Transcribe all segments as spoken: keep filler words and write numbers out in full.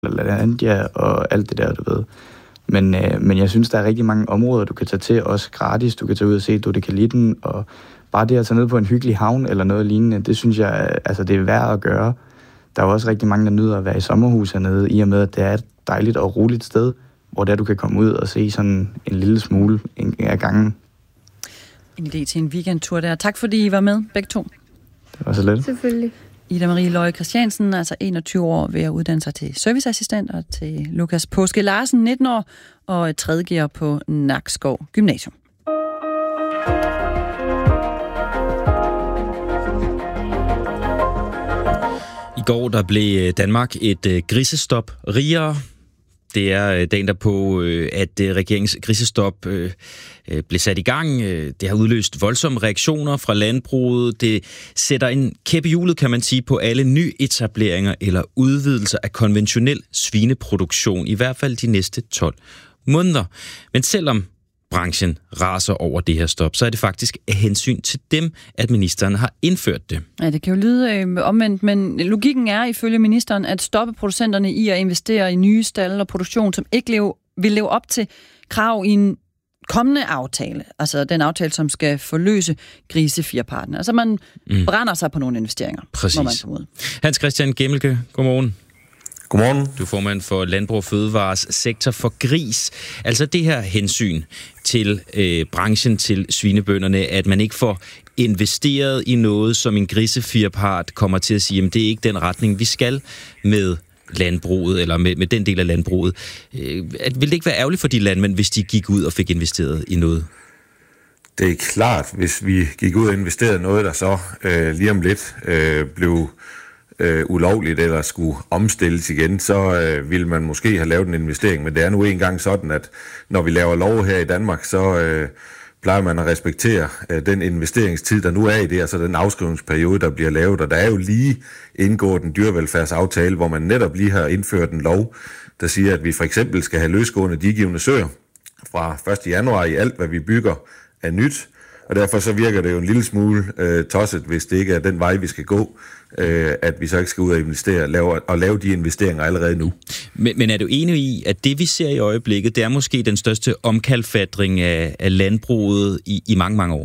LaLandia og alt det der, du ved. Men, øh, men jeg synes, der er rigtig mange områder, du kan tage til, også gratis. Du kan tage ud og se Dodekalitten, og bare det at tage ned på en hyggelig havn eller noget lignende, det synes jeg, altså det er værd at gøre. Der er også rigtig mange, der nyder at være i sommerhus hernede, i og med, at det er et dejligt og roligt sted, hvor der du kan komme ud og se sådan en lille smule af gangen. En idé til en weekendtur der. Tak fordi I var med, begge to. Det var så let. Selvfølgelig. Ida Marie Løje Christiansen, altså enogtyve år, ved at uddanne sig til serviceassistent, og til Lukas Påske Larsen, nitten år, og tredje gear på Nakskov Gymnasium. I går der blev Danmark et øh, grisestop rigere. Det er øh, dagen derpå, øh, at øh, regeringens grisestop øh, øh, blev sat i gang. Det har udløst voldsomme reaktioner fra landbruget. Det sætter en kæp i hjulet, kan man sige, på alle nyetableringer eller udvidelser af konventionel svineproduktion, i hvert fald de næste tolv måneder. Men selvom branchen raser over det her stop, så er det faktisk af hensyn til dem, at ministeren har indført det. Ja, det kan jo lyde øh, omvendt, men logikken er ifølge ministeren at stoppe producenterne i at investere i nye stalde og produktion, som ikke leve, vil leve op til krav i en kommende aftale, altså den aftale, som skal forløse grisefjerparten. Altså man mm. brænder sig på nogle investeringer. Præcis. Hans Christian Gemmelke, godmorgen. Godmorgen. Du er formand for Landbrug og Fødevares sektor for gris. Altså det her hensyn til øh, branchen, til svinebønderne, at man ikke får investeret i noget, som en grisefjerpart kommer til at sige, at det er ikke den retning, vi skal med landbruget, eller med, med den del af landbruget. Øh, vil det ikke være ærgerligt for de landmænd, hvis de gik ud og fik investeret i noget? Det er klart, hvis vi gik ud og investerede noget, der så øh, lige om lidt øh, blev øh, ulovligt eller skulle omstilles igen, så øh, ville man måske have lavet en investering. Men det er nu engang sådan, at når vi laver lov her i Danmark, så øh, plejer man at respektere øh, den investeringstid, der nu er i det, altså den afskrivningsperiode, der bliver lavet. Og der er jo lige indgået en dyrevelfærdsaftale, hvor man netop lige har indført en lov, der siger, at vi for eksempel skal have løsgående digivende søer fra første januar i alt, hvad vi bygger af nyt. Og derfor så virker det jo en lille smule øh, tosset, hvis det ikke er den vej, vi skal gå, øh, at vi så ikke skal ud og investere lave, og lave de investeringer allerede nu. Men, men er du enig i, at det vi ser i øjeblikket, det er måske den største omkalfatring af, af landbruget i, i mange, mange år?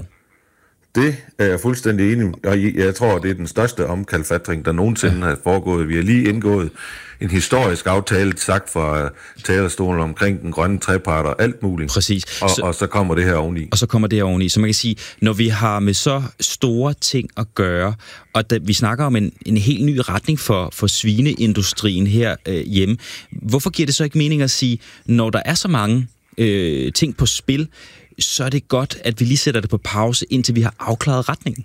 Det er jeg fuldstændig enig i, og jeg tror, det er den største omkalfatring, der nogensinde har foregået. Vi har lige indgået en historisk aftale, sagt fra talerstolen omkring den grønne trepart og alt muligt. Præcis. Og så, og så kommer det her oveni. Og så kommer det her oveni. Så man kan sige, når vi har med så store ting at gøre, og da vi snakker om en, en helt ny retning for, for svineindustrien her øh, hjemme, hvorfor giver det så ikke mening at sige, når der er så mange øh, ting på spil, så er det godt, at vi lige sætter det på pause, indtil vi har afklaret retningen?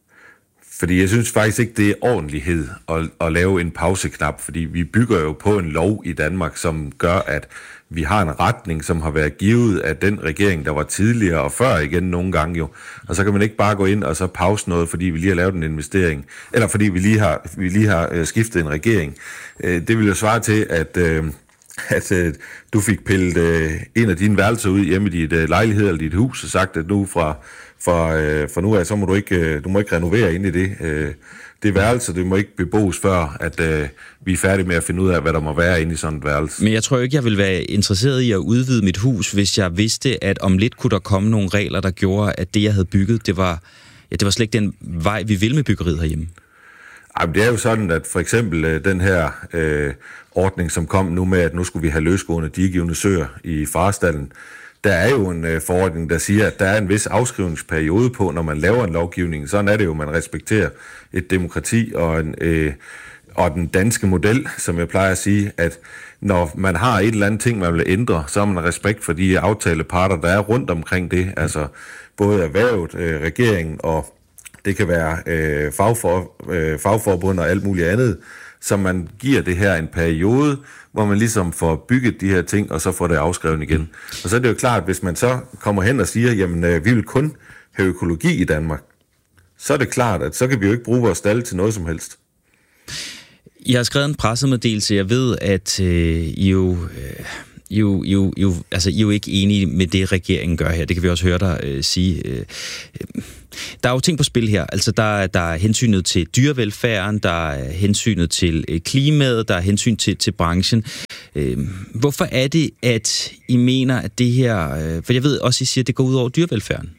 Fordi jeg synes faktisk ikke, det er ordentlighed at, at lave en pauseknap, fordi vi bygger jo på en lov i Danmark, som gør, at vi har en retning, som har været givet af den regering, der var tidligere og før igen nogle gange jo. Og så kan man ikke bare gå ind og så pause noget, fordi vi lige har lavet en investering, eller fordi vi lige har, vi lige har skiftet en regering. Det vil jo svare til, at... at øh, du fik pillet øh, en af dine værelser ud hjemme i dit øh, lejlighed eller dit hus og sagt, at nu fra, fra, øh, fra nu af, så må du ikke, øh, du må ikke renovere ind i det. Øh, det værelse, det må ikke beboes før, at øh, vi er færdige med at finde ud af, hvad der må være inde i sådan et værelse. Men jeg tror ikke, jeg vil være interesseret i at udvide mit hus, hvis jeg vidste, at om lidt kunne der komme nogle regler, der gjorde, at det, jeg havde bygget, det var, ja, det var slet ikke den vej, vi vil med byggeriet herhjemme. Ej, det er jo sådan, at for eksempel øh, den her øh, ordning, som kom nu med, at nu skulle vi have løsgående digivende søer i farestallen, der er jo en øh, forordning, der siger, at der er en vis afskrivningsperiode på, når man laver en lovgivning. Sådan er det jo, man respekterer et demokrati og, en, øh, og den danske model, som jeg plejer at sige, at når man har et eller andet ting, man vil ændre, så har man respekt for de aftaleparter, der er rundt omkring det, altså både erhvervet, øh, regeringen og det kan være øh, fagfor, øh, fagforbund og alt muligt andet, så man giver det her en periode, hvor man ligesom får bygget de her ting, og så får det afskrevet igen. Mm. Og så er det jo klart, hvis man så kommer hen og siger, jamen øh, vi vil kun have økologi i Danmark, så er det klart, at så kan vi jo ikke bruge vores stalde til noget som helst. Jeg har skrevet en pressemeddelelse. Jeg ved, at øh, I jo... Øh I er jo, I, er jo, I, er jo, altså, I er jo ikke enige med det, regeringen gør her. Det kan vi også høre dig øh, sige. Øh, øh. Der er jo ting på spil her. Altså, der, der er hensynet til dyrevelfærden, der er hensynet til øh, klimaet, der er hensyn til, til branchen. Øh, hvorfor er det, at I mener, at det her... Øh, for jeg ved også, I siger, at det går ud over dyrevelfærden.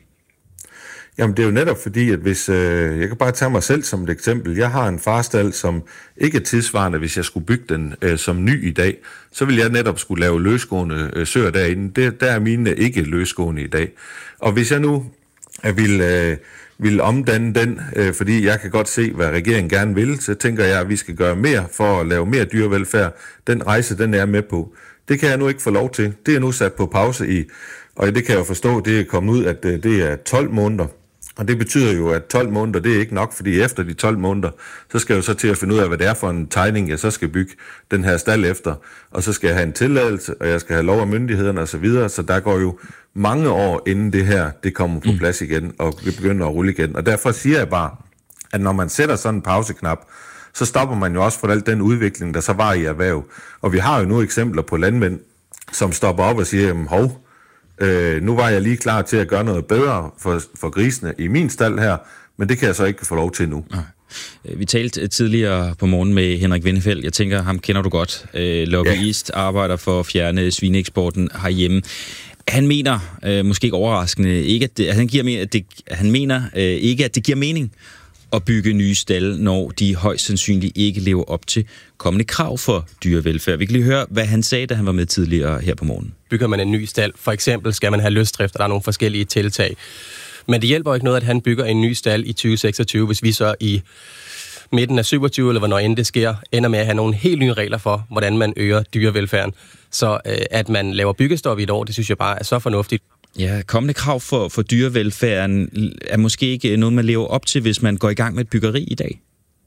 Jamen, det er jo netop fordi, at hvis... Øh, jeg kan bare tage mig selv som et eksempel. Jeg har en farstald, som ikke er tidsvarende, hvis jeg skulle bygge den øh, som ny i dag. Så vil jeg netop skulle lave løsgående øh, søer derinde. Det, der er mine ikke løsgående i dag. Og hvis jeg nu øh, vil, øh, vil omdanne den, øh, fordi jeg kan godt se, hvad regeringen gerne vil, så tænker jeg, at vi skal gøre mere for at lave mere dyrevelfærd. Den rejse, den er jeg med på. Det kan jeg nu ikke få lov til. Det er nu sat på pause i, og det kan jeg jo forstå, det er kommet ud, at øh, det er tolv måneder. Og det betyder jo, at tolv måneder, det er ikke nok, fordi efter de tolv måneder, så skal jeg jo så til at finde ud af, hvad det er for en tegning, jeg så skal bygge den her stald efter. Og så skal jeg have en tilladelse, og jeg skal have lov af myndighederne osv., så videre. Så der går jo mange år, inden det her det kommer på plads igen, og begynder at rulle igen. Og derfor siger jeg bare, at når man sætter sådan en pauseknap, så stopper man jo også for al den udvikling, der så var i erhverv. Og vi har jo nu eksempler på landmænd, som stopper op og siger, jamen hov, Øh, nu var jeg lige klar til at gøre noget bedre for, for grisene i min stald her, men det kan jeg så ikke få lov til nu. Nej. Vi talte tidligere på morgen med Henrik Windefeldt. Jeg tænker, ham kender du godt. Øh, lobbyist, ja. Arbejder for at fjerne svineeksporten herhjemme. Han mener, øh, måske ikke overraskende, ikke at det, han, giver, at det, han mener øh, ikke, at det giver mening at bygge nye stalde, når de højst sandsynligt ikke lever op til kommende krav for dyrevelfærd. Vi kan lige høre, hvad han sagde, da han var med tidligere her på morgen. Bygger man en ny stald, for eksempel skal man have løsdrift, og der er nogle forskellige tiltag. Men det hjælper ikke noget, at han bygger en ny stald i tyve seksogtyve, hvis vi så i midten af syvogtyve, eller hvornår end det sker, ender med at have nogle helt nye regler for, hvordan man øger dyrevelfærden. Så øh, at man laver byggestop i et år, det synes jeg bare er så fornuftigt. Ja, kommende krav for, for dyrevelfærden er måske ikke noget, man lever op til, hvis man går i gang med et byggeri i dag?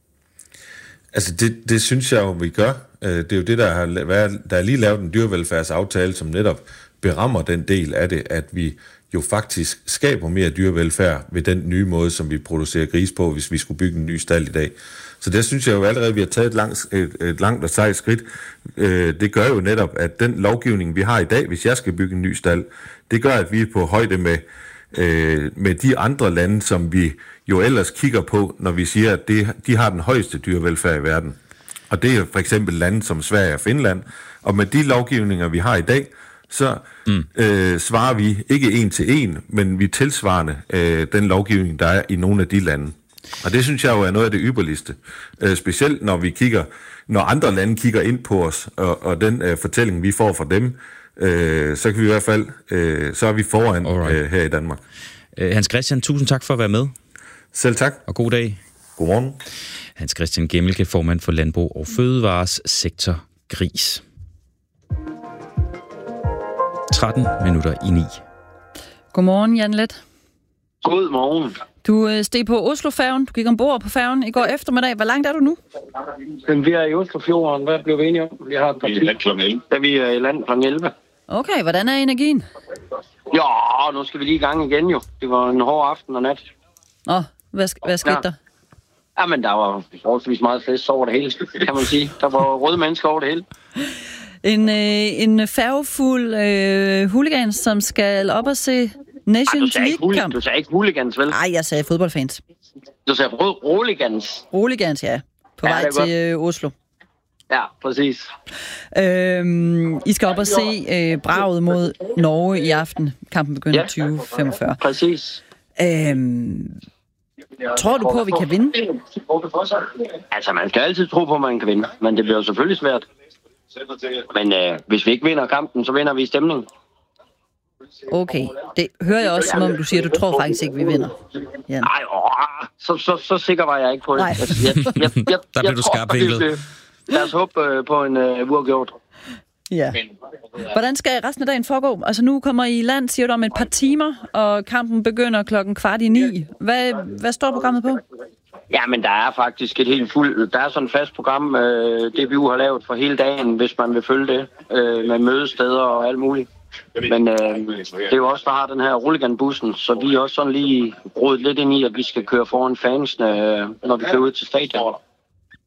Altså, det, det synes jeg jo, vi gør. Det er jo det, der har været, der er lige lavet en dyrevelfærdsaftale, som netop berammer den del af det, at vi jo faktisk skaber mere dyrevelfærd ved den nye måde, som vi producerer gris på, hvis vi skulle bygge en ny stald i dag. Så det synes jeg jo allerede, at vi har taget et langt, et, et langt og sejt skridt. Det gør jo netop, at den lovgivning, vi har i dag, hvis jeg skal bygge en ny stald, det gør, at vi er på højde med, med de andre lande, som vi jo ellers kigger på, når vi siger, at det, de har den højeste dyrevelfærd i verden. Og det er for eksempel lande som Sverige og Finland. Og med de lovgivninger, vi har i dag, så mm. øh, svarer vi ikke en til en, men vi tilsvarende øh, den lovgivning, der er i nogle af de lande. Og det synes jeg jo er noget af det ypperligste. Øh, specielt når vi kigger, når andre lande kigger ind på os, og, og den øh, fortælling, vi får fra dem, øh, så kan vi i hvert fald, øh, så er vi foran øh, her i Danmark. Øh, Hans Christian, tusind tak for at være med. Selv tak. Og god dag. Godmorgen. Hans Christian Gemmelke, formand for Landbrug og Fødevares sektor Gris. tretten minutter i ni. Godmorgen, Jan Let. Godmorgen. Du øh, steg på Oslofærgen. Du gik ombord på færgen i går eftermiddag. Hvor langt er du nu? Men vi er i Oslofjorden. Hvad blev vi enige om? Vi har et par vi er i land klokken elleve. Ja, vi er i land klokken elleve. Okay, hvordan er energien? Ja, nu skal vi lige i gang igen jo. Det var en hård aften og nat. Nå, hvad, hvad skete ja. der? Jamen, der var forholdsvis meget fest over det hele, kan man sige. Der var røde mennesker over det hele. En, øh, en færgefuld øh, hooligan, som skal op og se Nations League-kamp. Du sagde ikke hooligans, vel? Nej, jeg sagde fodboldfans. Du sagde roligans. Roligans, ja. På ja, vej til øh, Oslo. Ja, præcis. Øhm, I skal op og se øh, braget mod Norge i aften. Kampen begynder ja. tyve femogfyrre. Præcis. Øhm, tror du på, at vi kan vinde? Altså, man skal altid tro på, at man kan vinde. Men det bliver jo selvfølgelig svært. Men øh, hvis vi ikke vinder kampen, så vinder vi i stemningen. Okay, det hører jeg også, som om du siger, at du tror faktisk ikke, vi vinder. Nej, åh, så, så, så sikker var jeg ikke på det. Nej. Altså, jeg, jeg, jeg, jeg, Der blev du skarpvinklet. Lad os håbe øh, på en øh, uafgjort. Ja. Hvordan skal resten af dagen foregå? Altså nu kommer I i land, siger du, om et par timer, og kampen begynder klokken kvart i ni. Hvad, hvad står programmet på? Ja, men der er faktisk et helt fuldt... Der er sådan et fast program, øh, det vi jo har lavet for hele dagen, hvis man vil følge det, øh, med mødesteder og alt muligt. Men øh, det er jo også, der har den her Rulligan-bussen, så vi er også sådan lige rodet lidt ind i, at vi skal køre foran fansene, øh, når vi kører ud til stadion.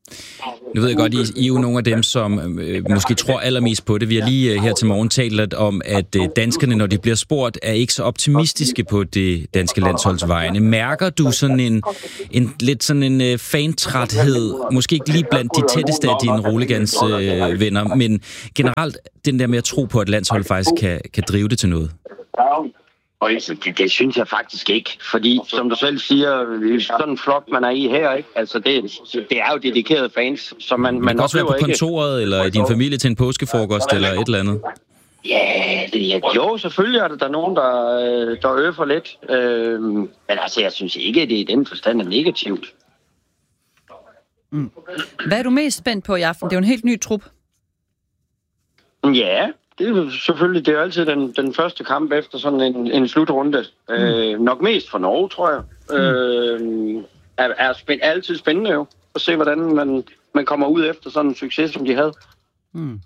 Nu ved jeg godt, I, I er jo nogle af dem, som øh, måske tror allermest på det. Vi har lige øh, her til morgen talt lidt om, at øh, danskerne, når de bliver spurgt, er ikke så optimistiske på det danske landsholds vegne. Mærker du sådan en, en lidt sådan en øh, fantræthed, måske ikke lige blandt de tætteste af dine Roligans øh, venner, men generelt den der med at tro på, at landsholdet faktisk kan, kan drive det til noget? Det, det synes jeg faktisk ikke, fordi som du selv siger, sådan en flok, man er i her, ikke? Altså det, det er jo dedikerede fans, så man... Man kan også være på kontoret, ikke, eller i din familie til en påskefrokost, eller et eller andet. Ja, det, ja, jo, selvfølgelig er der, der er nogen, der, der øver lidt, øh, men altså, jeg synes ikke, at det i den forstand er negativt. Mm. Hvad er du mest spændt på i aften? Det er jo en helt ny trup. Ja, det er selvfølgelig, det er altid den, den første kamp efter sådan en, en slutrunde. Mm. Øh, nok mest for Norge, tror jeg. Mm. Øh, er er spænd, altid spændende jo, at se, hvordan man, man kommer ud efter sådan en succes, som de havde. Mm.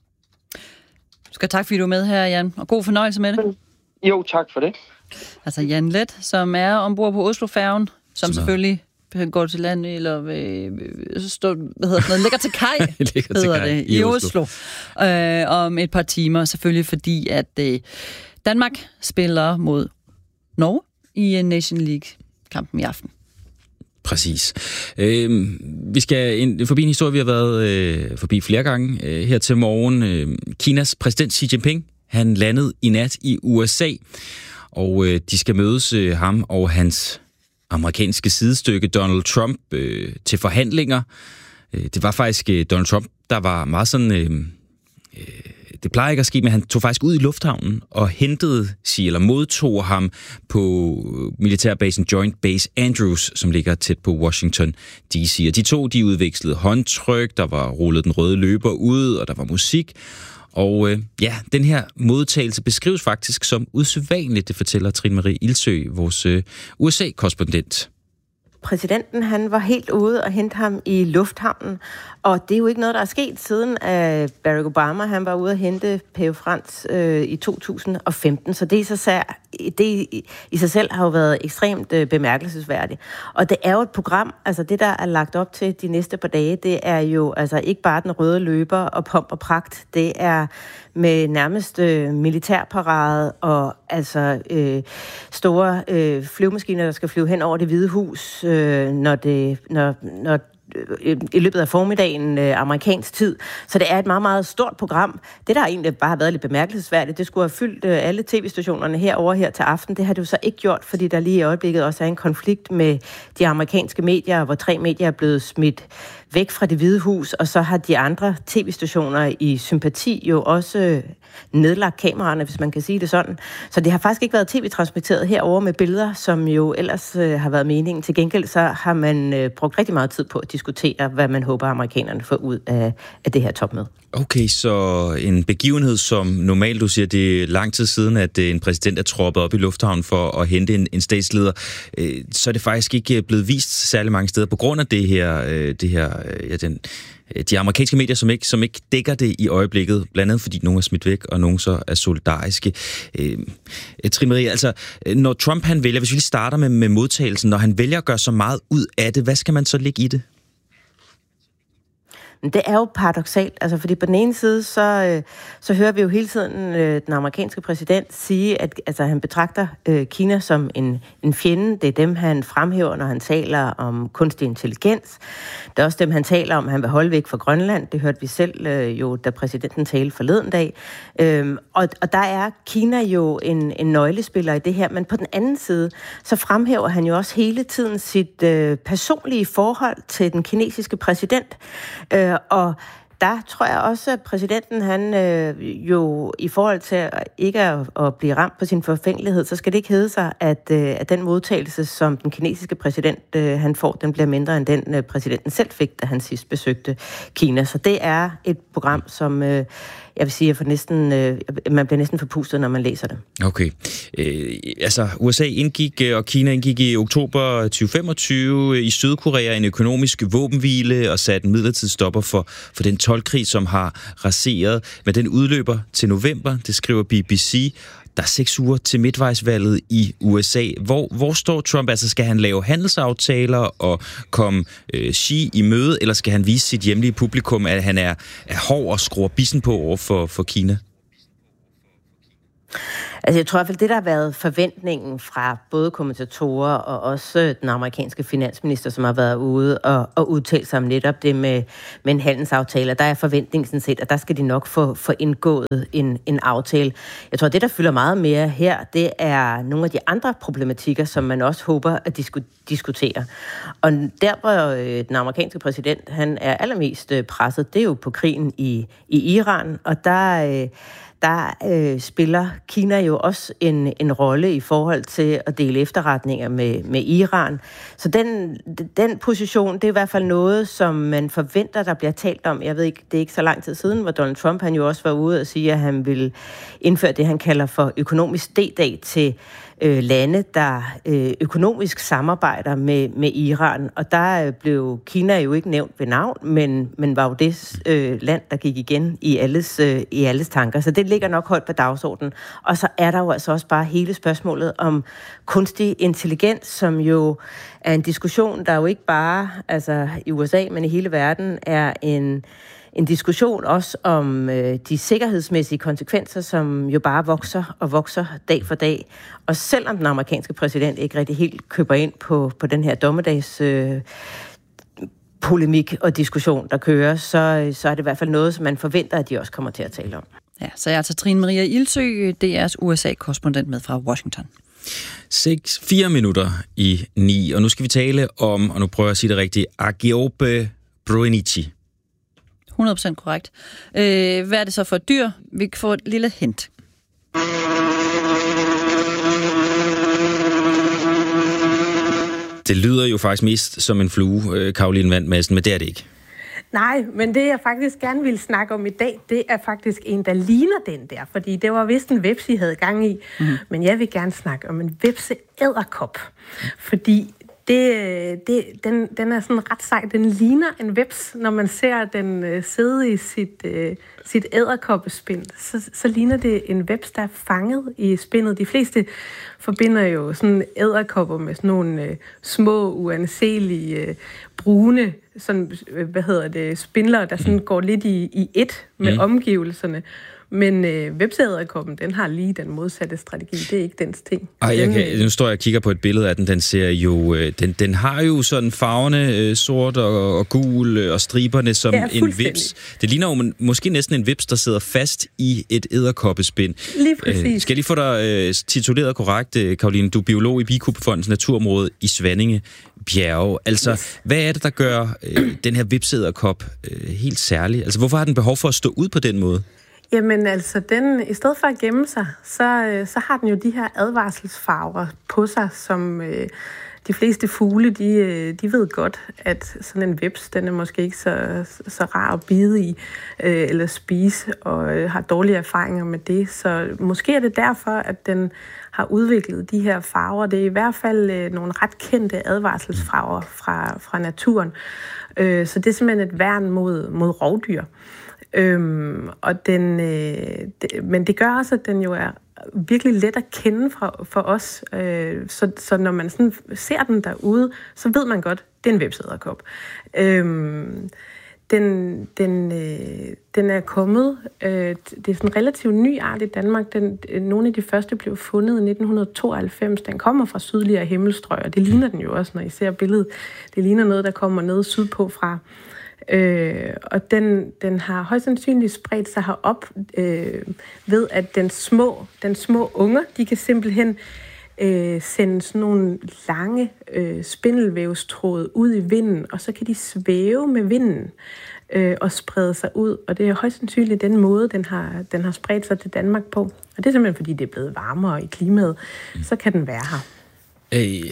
Du skal tak, fordi du er med her, Jan, og god fornøjelse med det. Jo, tak for det. Altså Jan Let, som er ombord på Oslofærgen, som selvfølgelig går til land, eller øh, stå, hvad hedder det, ligger til kaj, ligger til kaj det, i, i Oslo, Oslo øh, om et par timer, selvfølgelig fordi, at øh, Danmark spiller mod Norge i en Nation League-kampen i aften. Præcis. Øh, vi skal ind, forbi en historie, vi har været øh, forbi flere gange øh, her til morgen. Øh, Kinas præsident Xi Jinping, han landede i nat i U S A, og øh, de skal mødes, øh, ham og hans amerikanske sidestykke Donald Trump øh, til forhandlinger. Øh, det var faktisk øh, Donald Trump, der var meget sådan... Øh, øh, det plejer ikke at ske, men han tog faktisk ud i lufthavnen og hentede sig, eller modtog ham på militærbasen Joint Base Andrews, som ligger tæt på Washington D C. Og de to, de udvekslede håndtryk, der var rullet den røde løber ud, og der var musik. Og øh, ja, den her modtagelse beskrives faktisk som usædvanligt, det fortæller Trine Marie Ildsø, vores øh, U S A-korrespondent. Præsidenten, han var helt ude og hente ham i lufthavnen, og det er jo ikke noget, der er sket siden, at Barack Obama, han var ude og hente Pave Frans øh, i to tusind og femten, så det i sig selv, det i sig selv har jo været ekstremt øh, bemærkelsesværdigt. Og det er jo et program, altså det, der er lagt op til de næste par dage, det er jo altså ikke bare den røde løber og pomp og pragt, det er med nærmest øh, militærparade og altså øh, store øh, flyvemaskiner, der skal flyve hen over Det Hvide Hus, øh, når det, når, når i løbet af formiddagen øh, amerikansk tid. Så det er et meget, meget stort program. Det, der egentlig bare har været lidt bemærkelsesværdigt, det skulle have fyldt øh, alle tv-stationerne herover her til aften. Det har det jo så ikke gjort, fordi der lige i øjeblikket også er en konflikt med de amerikanske medier, hvor tre medier er blevet smidt væk fra Det Hvide Hus, og så har de andre tv-stationer i sympati jo også nedlagt kameraerne, hvis man kan sige det sådan. Så det har faktisk ikke været tv-transmitteret herover med billeder, som jo ellers øh, har været meningen. Til gengæld så har man øh, brugt rigtig meget tid på at diskutere, hvad man håber, amerikanerne får ud af, af det her topmøde. Okay, så en begivenhed, som normalt, du siger, det er lang tid siden, at en præsident er troppet op i lufthavnen for at hente en, en statsleder, øh, så er det faktisk ikke blevet vist særlig mange steder på grund af det her, øh, det her ja, den, de amerikanske medier, som ikke, som ikke dækker det i øjeblikket, blandt andet fordi nogle er smidt væk, og nogle så er solidariske. Øh, Trine Marie, altså, når Trump han vælger, hvis vi lige starter med, med modtagelsen, når han vælger at gøre så meget ud af det, hvad skal man så lægge i det? Det er jo paradoksalt, altså fordi på den ene side, så, øh, så hører vi jo hele tiden øh, den amerikanske præsident sige, at altså, han betragter øh, Kina som en, en fjende. Det er dem, han fremhæver, når han taler om kunstig intelligens. Det er også dem, han taler om, at han vil holde væk fra Grønland. Det hørte vi selv øh, jo, da præsidenten talte forleden dag. Øhm, og, og der er Kina jo en, en nøglespiller i det her, men på den anden side, så fremhæver han jo også hele tiden sit øh, personlige forhold til den kinesiske præsident. Øh, Og der tror jeg også, at præsidenten, han øh, jo i forhold til ikke at, at blive ramt på sin forfængelighed, så skal det ikke hedde sig, at, øh, at den modtagelse, som den kinesiske præsident øh, han får, den bliver mindre end den øh, præsidenten selv fik, da han sidst besøgte Kina. Så det er et program, som øh, jeg vil sige, at for næsten, øh, man bliver næsten forpustet, når man læser det. Okay. Øh, altså, U S A indgik, og Kina indgik i oktober tyve femogtyve i Sydkorea en økonomisk våbenhvile og satte en midlertidig stopper for, for den toldkrig, som har raseret. Men den udløber til november, det skriver B B C. Der er seks uger til midtvejsvalget i U S A. Hvor, hvor står Trump? Altså, skal han lave handelsaftaler og komme øh, Xi i møde, eller skal han vise sit hjemlige publikum, at han er, er hård og skruer bissen på over for, for Kina? Altså, jeg tror i hvert fald, det der har været forventningen fra både kommentatorer og også den amerikanske finansminister, som har været ude og, og udtalt sig om netop det med, med en handelsaftale. Der er forventningen sådan set, at der skal de nok få, få indgået en, en aftale. Jeg tror, det der fylder meget mere her, det er nogle af de andre problematikker, som man også håber at disku- diskutere. Og der, hvor øh, den amerikanske præsident, han er allermest øh, presset, det er jo på krigen i, i Iran, og der... Øh, Der øh, spiller Kina jo også en, en rolle i forhold til at dele efterretninger med, med Iran. Så den, den position, det er i hvert fald noget, som man forventer, der bliver talt om. Jeg ved ikke, det er ikke så lang tid siden, hvor Donald Trump han jo også var ude og sige, at han vil indføre det, han kalder for økonomisk D-dag til øh, lande, der øh, økonomisk samarbejder med, med Iran. Og der øh, blev Kina jo ikke nævnt ved navn, men, men var jo det øh, land, der gik igen i alles, øh, i alles tanker. Så det ligger nok højt på dagsordenen. Og så er der jo altså også bare hele spørgsmålet om kunstig intelligens, som jo er en diskussion, der jo ikke bare altså i U S A, men i hele verden er en, en diskussion også om øh, de sikkerhedsmæssige konsekvenser, som jo bare vokser og vokser dag for dag. Og selvom den amerikanske præsident ikke rigtig helt køber ind på, på den her dommedags øh, polemik og diskussion, der kører, så, så er det i hvert fald noget, som man forventer, at de også kommer til at tale om. Ja, så er altså Trine Maria Ildsø, D R's U S A-korrespondent med fra Washington. seks, fire minutter i ni, og nu skal vi tale om, og nu prøver jeg at sige det rigtigt, Agiope Bruinichi. hundrede procent korrekt. Øh, hvad er det så for et dyr? Vi kan få et lille hint. Det lyder jo faktisk mest som en flue, Caroline Vand Madsen, men det er det ikke. Nej, men det jeg faktisk gerne ville snakke om i dag, det er faktisk en, der ligner den der, fordi det var vist en veps, I havde gang i, mm. men jeg vil gerne snakke om en vepse-edderkop, fordi det, det, den, den er sådan ret sej. Den ligner en veps, når man ser den øh, sidde i sit, øh, sit edderkoppespind. Så, så ligner det en veps, der er fanget i spindet. De fleste forbinder jo sådan edderkopper med sådan nogle øh, små, uanselige, øh, brune, sådan, øh, hvad hedder det, spindler, der sådan går lidt i, i et med mm. omgivelserne. Men øh, vepseedderkoppen, den har lige den modsatte strategi. Det er ikke dens ting. Ej, jeg den, kan, nu står jeg og kigger på et billede af den. Den ser jo, øh, den, den har jo sådan farverne øh, sort og, og gul øh, og striberne som ja, en vips. Det ligner jo måske næsten en vips, der sidder fast i et edderkoppespind. Lige præcis. Øh, skal jeg lige få dig øh, tituleret korrekt, øh, Caroline? Du er biolog i Bikubefondens naturområde i Svanninge Bjerge. Altså, yes. Hvad er det, der gør øh, den her vepseedderkop øh, helt særlig? Altså, hvorfor har den behov for at stå ud på den måde? Jamen altså, den, i stedet for at gemme sig, så, så har den jo de her advarselsfarver på sig, som øh, de fleste fugle, de, de ved godt, at sådan en veps, den er måske ikke så, så rar at bide i øh, eller spise, og øh, har dårlige erfaringer med det. Så måske er det derfor, at den har udviklet de her farver. Det er i hvert fald øh, nogle ret kendte advarselsfarver fra, fra naturen. Øh, så det er simpelthen et værn mod, mod rovdyr. Øhm, og den, øh, det, men det gør også, at den jo er virkelig let at kende for, for os. Øh, så, så når man sådan ser den derude, så ved man godt, det er en vepseedderkop. Øhm, den, den, øh, den er kommet, øh, det er sådan en relativt ny art i Danmark. Den, nogle af de første blev fundet i nitten tooghalvfems. Den kommer fra sydligere himmelstrøg, og det ligner den jo også, når I ser billedet. Det ligner noget, der kommer ned sydpå fra. Øh, og den, den har højst sandsynligt spredt sig herop øh, ved, at den små, den små unger, de kan simpelthen øh, sende sådan nogle lange øh, spindelvævstråde ud i vinden, og så kan de svæve med vinden øh, og sprede sig ud. Og det er højst sandsynligt den måde, den har, den har spredt sig til Danmark på. Og det er simpelthen, fordi det er blevet varmere i klimaet, mm. så kan den være her. Øh,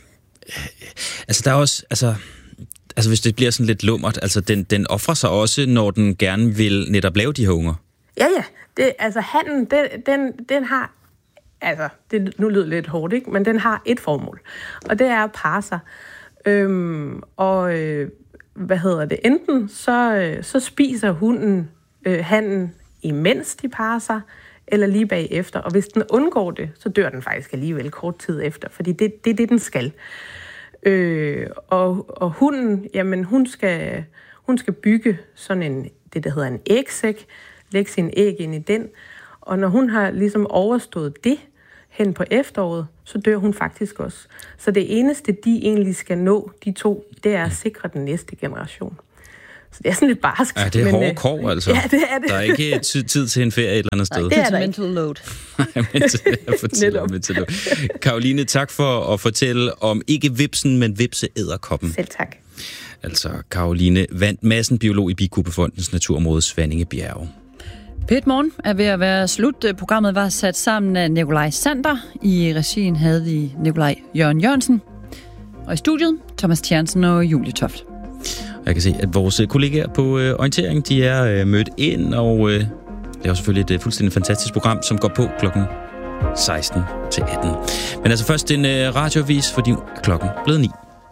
altså, der er også... Altså Altså hvis det bliver sådan lidt lummert, altså den, den offrer sig også, når den gerne vil netop lave de her unger. Ja, ja. Det, altså hannen, den, den, den har, altså det nu lyder lidt hårdt, ikke? Men den har et formål, og det er at parre sig. Øhm, og øh, hvad hedder det, enten så, øh, så spiser hunden øh, hannen, imens de parer sig, eller lige bagefter. Og hvis den undgår det, så dør den faktisk alligevel kort tid efter, fordi det, det er det, den skal. Øh, og, og hunden, jamen hun skal, hun skal bygge sådan en, det der hedder en ægsæk, lægge sin æg ind i den, og når hun har ligesom overstået det hen på efteråret, så dør hun faktisk også. Så det eneste, de egentlig skal nå, de to, det er at sikre den næste generation. Så det er sådan lidt barskt. Ja, det er hårde kår, altså. Ja, det er det. Der er ikke tid, tid til en ferie et eller andet sted. Nej, det er der mental load. mental load. Caroline, tak for at fortælle om ikke vipsen, men vipse-edderkoppen. Selv tak. Altså Caroline Vand Madsen, biolog i Bikubefondens Naturområde Svanninge Bjerge. P et Morgen er ved at være slut. Programmet var sat sammen af Nikolaj Sander. I regien havde vi Nikolaj Jørgen Jørgensen. Og i studiet Thomas Tjernsen og Julie Toft. Jeg kan se, at vores kollegaer på øh, Orientering, de er øh, mødt ind, og øh, det er jo selvfølgelig et øh, fuldstændig fantastisk program, som går på klokken seksten til atten. Men altså først en øh, radioavis, fordi klokken er blevet ni.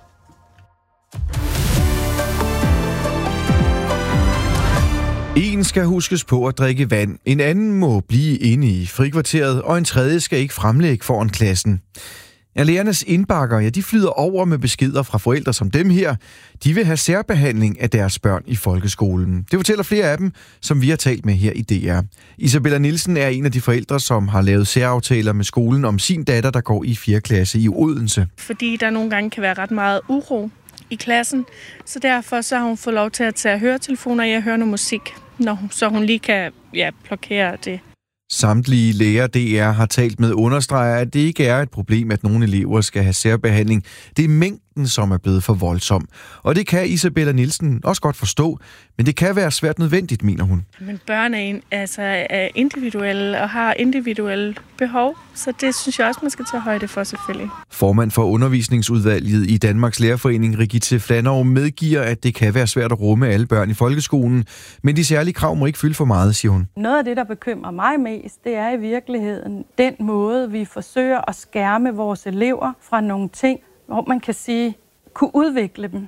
En skal huskes på at drikke vand, en anden må blive inde i frikvarteret, og en tredje skal ikke fremlægge foran klassen. Ja, lærernes indbakker, ja, de flyder over med beskeder fra forældre som dem her. De vil have særbehandling af deres børn i folkeskolen. Det fortæller flere af dem, som vi har talt med her i D R. Isabella Nielsen er en af de forældre, som har lavet særaftaler med skolen om sin datter, der går i fjerde klasse i Odense. Fordi der nogle gange kan være ret meget uro i klassen, så derfor så har hun fået lov til at tage høretelefoner og jeg hører noget musik, når, så hun lige kan ja, blokere det. Samtlige læger D R har talt med understreger, at det ikke er et problem, at nogle elever skal have særbehandling. Det er mængden, som er blevet for voldsom. Og det kan Isabella Nielsen også godt forstå, men det kan være svært nødvendigt, mener hun. Men børn er, in, altså, er individuelle og har individuelle behov, så det synes jeg også, man skal tage højde for selvfølgelig. Formand for undervisningsudvalget i Danmarks Lærerforening, Rigitte Flanov, medgiver, at det kan være svært at rumme alle børn i folkeskolen, men de særlige krav må ikke fylde for meget, siger hun. Noget af det, der bekymrer mig mest, det er i virkeligheden den måde, vi forsøger at skærme vores elever fra nogle ting, hvor man kan sige, kunne udvikle dem.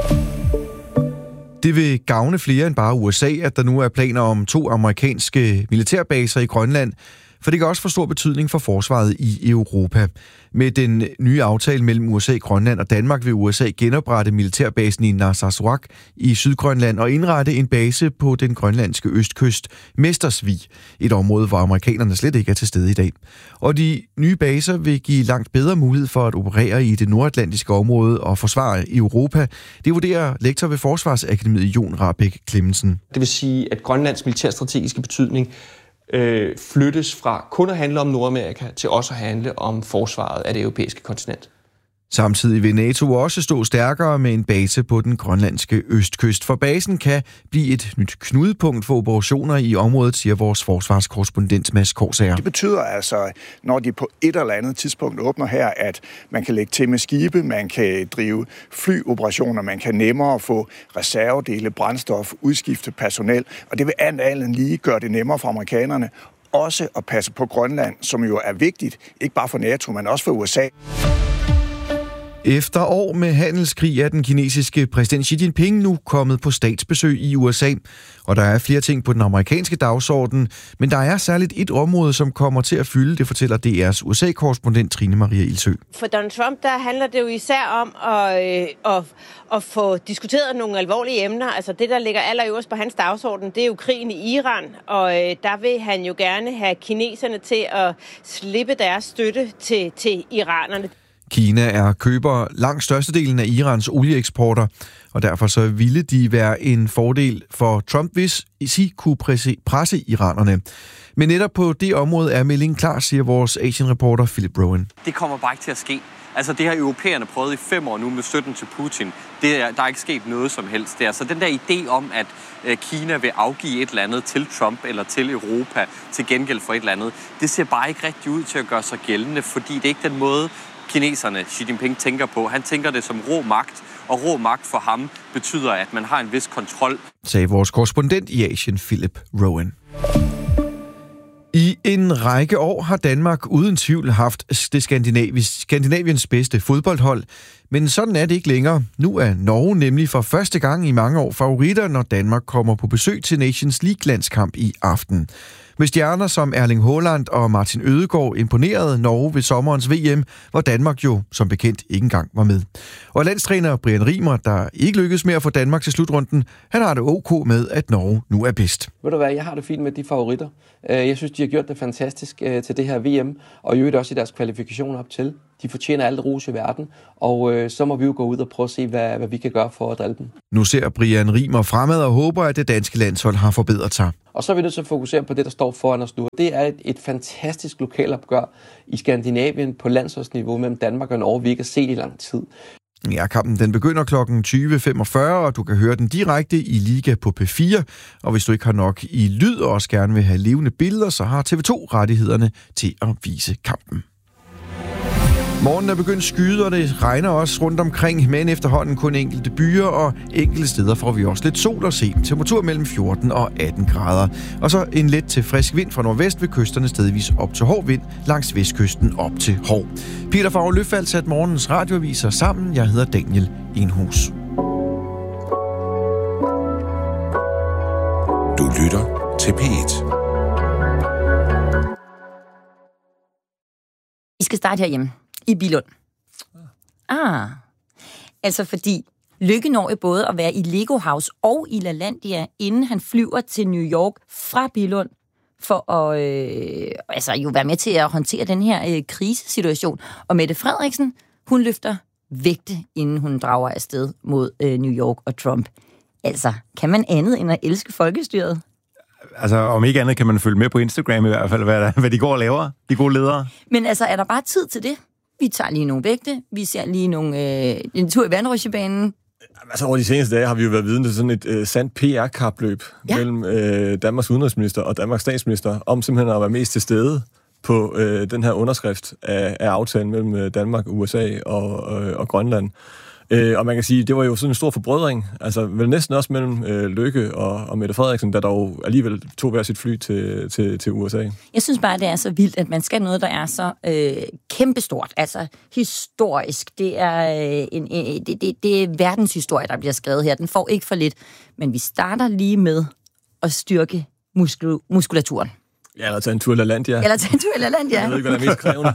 Det vil gavne flere end bare U S A, at der nu er planer om to amerikanske militærbaser i Grønland, for det kan også få stor betydning for forsvaret i Europa. Med den nye aftale mellem U S A, Grønland og Danmark vil U S A genoprette militærbasen i Narsarsuaq i Sydgrønland og indrette en base på den grønlandske østkyst, Mestersvig, et område, hvor amerikanerne slet ikke er til stede i dag. Og de nye baser vil give langt bedre mulighed for at operere i det nordatlantiske område og forsvare i Europa. Det vurderer lektor ved Forsvarsakademiet Jon Rahbek Clemmensen. Det vil sige, at Grønlands militærstrategiske betydning øh, flyttes fra kun at handle om Nordamerika til også at handle om forsvaret af det europæiske kontinent. Samtidig vil NATO også stå stærkere med en base på den grønlandske østkyst, for basen kan blive et nyt knudepunkt for operationer i området, siger vores forsvarskorrespondent Mads Korsager. Det betyder altså, når de på et eller andet tidspunkt åbner her, at man kan lægge til med skibe, man kan drive flyoperationer, man kan nemmere få reservedele, brændstof, udskifte personel, og det vil alt andet lige gøre det nemmere for amerikanerne også at passe på Grønland, som jo er vigtigt, ikke bare for NATO, men også for U S A. Efter år med handelskrig er den kinesiske præsident Xi Jinping nu kommet på statsbesøg i U S A, og der er flere ting på den amerikanske dagsorden, men der er særligt et område, som kommer til at fylde, det fortæller D R's U S A-korrespondent Trine Maria Ilsø. For Donald Trump, der handler det jo især om at, øh, at, at få diskuteret nogle alvorlige emner. Altså det, der ligger allerøverst på hans dagsorden, det er jo krigen i Iran, og øh, der vil han jo gerne have kineserne til at slippe deres støtte til, til iranerne. Kina er køber langt størstedelen af Irans olieeksporter, og derfor så ville de være en fordel for Trump, hvis Xi kunne presse, presse iranerne. Men netop på det område er meldingen klar, siger vores Asian-reporter Philip Rowan. Det kommer bare ikke til at ske. Altså det har europæerne prøvet i fem år nu med støtten til Putin. Det er, der er ikke sket noget som helst der. Så den der idé om, at øh, Kina vil afgive et eller andet til Trump eller til Europa til gengæld for et eller andet, det ser bare ikke rigtig ud til at gøre sig gældende, fordi det er ikke den måde, kineserne, Xi Jinping, tænker på. Han tænker det som rå magt, og rå magt for ham betyder, at man har en vis kontrol. Sagde vores korrespondent i Asien, Philip Rowan. I en række år har Danmark uden tvivl haft det Skandinavis, Skandinaviens bedste fodboldhold, men sådan er det ikke længere. Nu er Norge nemlig for første gang i mange år favoritter, når Danmark kommer på besøg til Nations League-landskamp i aften. Med stjerner som Erling Haaland og Martin Ødegaard imponerede Norge ved sommerens V M, hvor Danmark jo som bekendt ikke engang var med. Og landstræner Brian Rimer, der ikke lykkedes med at få Danmark til slutrunden, han har det ok med, at Norge nu er bedst. Ved du hvad, jeg har det fint med de favoritter. Jeg synes, de har gjort det fantastisk til det her V M, og i øvrigt også i deres kvalifikation op til. De fortjener alt ros i verden, og øh, så må vi jo gå ud og prøve at se, hvad, hvad vi kan gøre for at drille dem. Nu ser Brian Rimer fremad og håber, at det danske landshold har forbedret sig. Og så er vi nødt til at fokusere på det, der står foran os nu. Det er et, et fantastisk lokalopgør i Skandinavien på landsholdsniveau mellem Danmark og Norge, vi ikke har set i lang tid. Ja, kampen den begynder klokken tyve femogfyrre, og du kan høre den direkte i Liga på P fire. Og hvis du ikke har nok i lyd og også gerne vil have levende billeder, så har T V to rettighederne til at vise kampen. Morgen er begyndt skyde, og det regner også rundt omkring, men efterhånden kun enkelte byer, og enkelte steder får vi også lidt sol at se. Temperatur mellem fjorten og atten grader. Og så en let til frisk vind fra nordvest ved kysterne stedvis op til hård vind, langs vestkysten op til hård. Peter Favre Løfald sat morgens radioaviser sammen. Jeg hedder Daniel Enhus. Du lytter til P et. Vi skal starte herhjemme. I Billund. Ah, altså fordi Lykke når jo både at være i Lego House og i LaLandia, inden han flyver til New York fra Billund, for at øh, altså jo være med til at håndtere den her øh, krisesituation. Og Mette Frederiksen, hun løfter vægte, inden hun drager afsted mod øh, New York og Trump. Altså, kan man andet end at elske folkestyret? Altså, om ikke andet kan man følge med på Instagram i hvert fald, hvad, der, hvad de går og laver, de gode ledere. Men altså, er der bare tid til det? Vi tager lige nogle vægte, vi ser lige nogle, øh, en tur i vandrutsjebanen. Altså over de seneste dage har vi jo været vidne til sådan et øh, sandt P R-kapløb ja. mellem øh, Danmarks udenrigsminister og Danmarks statsminister, om simpelthen at være mest til stede på øh, den her underskrift af, af aftalen mellem Danmark, U S A og, øh, og Grønland. Øh, og man kan sige, det var jo sådan en stor forbrødring, altså vel næsten også mellem øh, Løkke og, og Mette Frederiksen, der dog alligevel tog hver sit fly til, til, til U S A. Jeg synes bare, det er så vildt, at man skal noget, der er så øh, kæmpestort, altså historisk. Det er, øh, en, øh, det, det, det er verdenshistorie, der bliver skrevet her. Den får ikke for lidt, men vi starter lige med at styrke muskul- muskulaturen. Ja, eller tage en tur i LaLandia. Eller tage en tur i LaLandia. Jeg ved ikke, hvad der er mest krævende.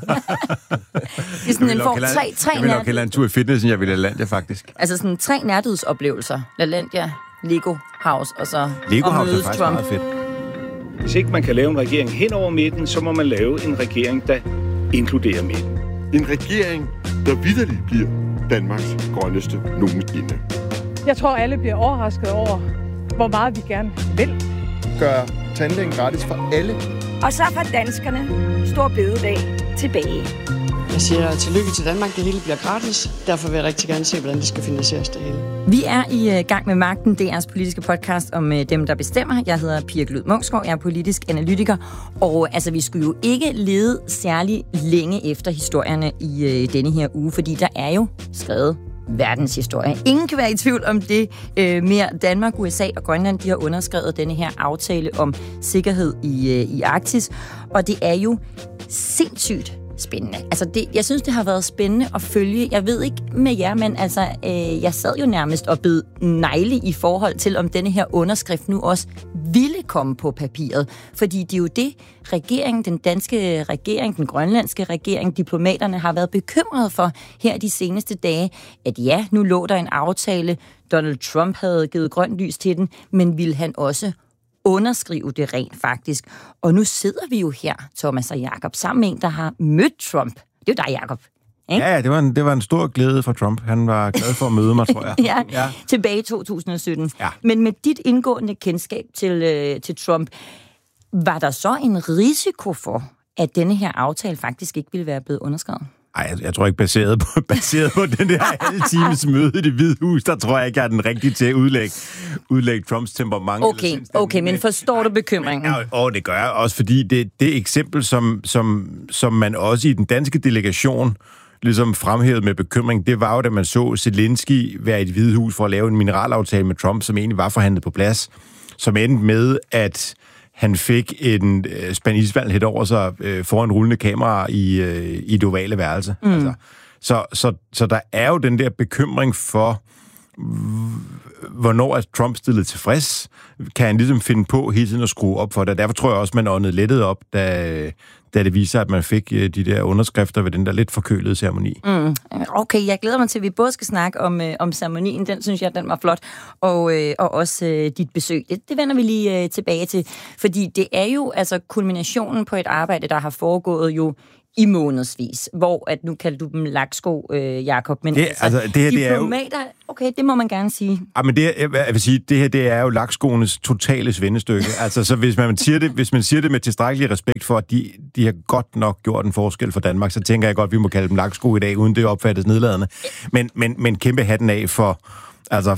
Det er sådan en form tre, tre Jeg vil nok hellere en tur i fitness, end jeg vil i LaLandia, faktisk. Altså sådan tre nærhedsoplevelser. LaLandia, Lego House og så Lego og House mødes er faktisk Trump. meget fedt. Hvis ikke man kan lave en regering hen over midten, så må man lave en regering, der inkluderer midten. En regering, der vitterligt bliver Danmarks grønneste nogensinde. Jeg tror, alle bliver overrasket over, hvor meget vi gerne vil. Gør tandlægen gratis for alle. Og så får danskerne stor bededag tilbage. Jeg siger tillykke til Danmark, det hele bliver gratis. Derfor vil jeg rigtig gerne se, hvordan det skal finansieres det hele. Vi er i gang med Magten, D R's politiske podcast om dem, der bestemmer. Jeg hedder Pia Glud Munksgaard, jeg er politisk analytiker. Og altså, vi skulle jo ikke lede særlig længe efter historierne i øh, denne her uge, fordi der er jo skrevet verdenshistorie. Ingen kan være i tvivl om det øh, mere. Danmark, U S A og Grønland, de har underskrevet denne her aftale om sikkerhed i, øh, i Arktis. Og det er jo sindssygt spændende. Altså, det, jeg synes, det har været spændende at følge. Jeg ved ikke med jer, men altså, øh, jeg sad jo nærmest og bed negle i forhold til, om denne her underskrift nu også ville komme på papiret. Fordi det er jo det, regeringen, den danske regering, den grønlandske regering, diplomaterne har været bekymrede for her de seneste dage, at ja, nu lå der en aftale, Donald Trump havde givet grønt lys til den, men ville han også underskrive det rent faktisk. Og nu sidder vi jo her, Thomas og Jakob, sammen med en, der har mødt Trump. Det er jo dig, Jakob. Ikke? Ja, det var, en, det var en stor glæde for Trump. Han var glad for at møde mig, tror jeg. ja, ja, tilbage i to tusind og sytten. Ja. Men med dit indgående kendskab til, øh, til Trump, var der så en risiko for, at denne her aftale faktisk ikke ville være blevet underskrevet? Ej, jeg, jeg tror ikke, baseret på, baseret på den der halve times møde i Det Hvide Hus, der tror jeg ikke, jeg er den rigtige til at udlægge, udlægge Trumps temperament. Okay, okay, men forstår du bekymringen? Ja, og det gør jeg også, fordi det, det eksempel, som, som, som man også i den danske delegation ligesom fremhævede med bekymring, det var jo, da man så Zelensky være i Det Hvide Hus for at lave en mineralaftale med Trump, som egentlig var forhandlet på plads, som endte med, at han fik en øh, spand isvand lidt over sig øh, foran rullende kamera i, øh, i det ovale værelse. Mm. Altså, så, så, så der er jo den der bekymring for, hvornår er Trump stillet tilfreds? Kan han ligesom finde på hele tiden at skrue op for det? Derfor tror jeg også, man åndede lettet op, da, da det viser, at man fik de der underskrifter ved den der lidt forkølede ceremoni. Mm. Okay, jeg glæder mig til, at vi både skal snakke om, øh, om ceremonien. Den synes jeg, den var flot. Og, øh, og også øh, dit besøg. Det, det vender vi lige øh, tilbage til. Fordi det er jo altså kulminationen på et arbejde, der har foregået jo i månedsvis, hvor at nu kalder du dem laksko, øh, Jakob, men det, altså, altså, det her, diplomater, det er jo, okay, det må man gerne sige. Ja, men det, jeg vil sige, det her, det er jo lakskoenes totale svendestykke. Altså, så hvis man siger det, hvis man siger det med tilstrækkelig respekt for, at de, de har godt nok gjort en forskel for Danmark, så tænker jeg godt, at vi må kalde dem laksko i dag, uden det opfattes nedladende. Men, men, men kæmpe hatten af for altså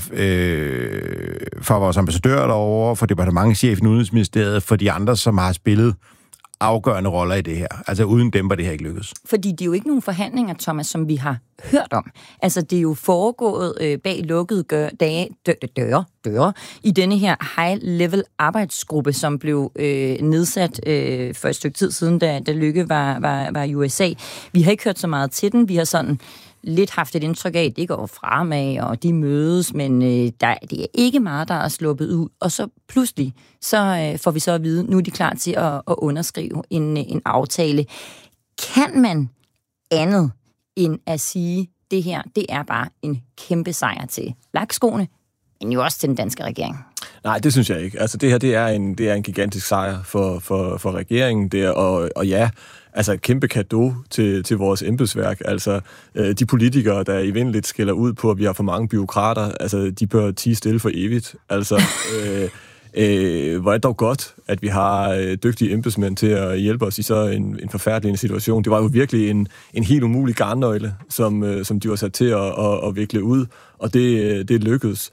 øh, for vores ambassadør derovre, for departementschefen i Udenrigsministeriet, for de andre, som har spillet afgørende roller i det her. Altså uden dem var det her ikke lykkes. Fordi det er jo ikke nogen forhandlinger, Thomas, som vi har hørt om. Altså det er jo foregået øh, bag lukkede gør, dage, dør, døre, døre i denne her high-level arbejdsgruppe, som blev øh, nedsat øh, for et stykke tid siden, da, da Løkke var, var, var i U S A. Vi har ikke hørt så meget til den. Vi har sådan lidt haft et indtryk af, at det går fremad, og de mødes, men øh, der, det er ikke meget, der er sluppet ud. Og så pludselig, så øh, får vi så at vide, nu er de klar til at, at underskrive en, en aftale. Kan man andet end at sige, det her, det er bare en kæmpe sejr til lakskoene, men jo også til den danske regering? Nej, det synes jeg ikke. Altså det her, det er en, det er en gigantisk sejr for, for, for regeringen, det er, og, og ja, altså et kæmpe cadeau til, til vores embedsværk. Altså øh, de politikere, der evindeligt skælder ud på, at vi har for mange bureaukrater, altså de bør tie stille for evigt. Altså øh, øh, hvor er det dog godt, at vi har øh, dygtige embedsmænd til at hjælpe os i så en, en forfærdelig situation. Det var jo virkelig en, en helt umulig garnnøgle, som, øh, som de var sat til at, at, at vikle ud, og det, det lykkedes.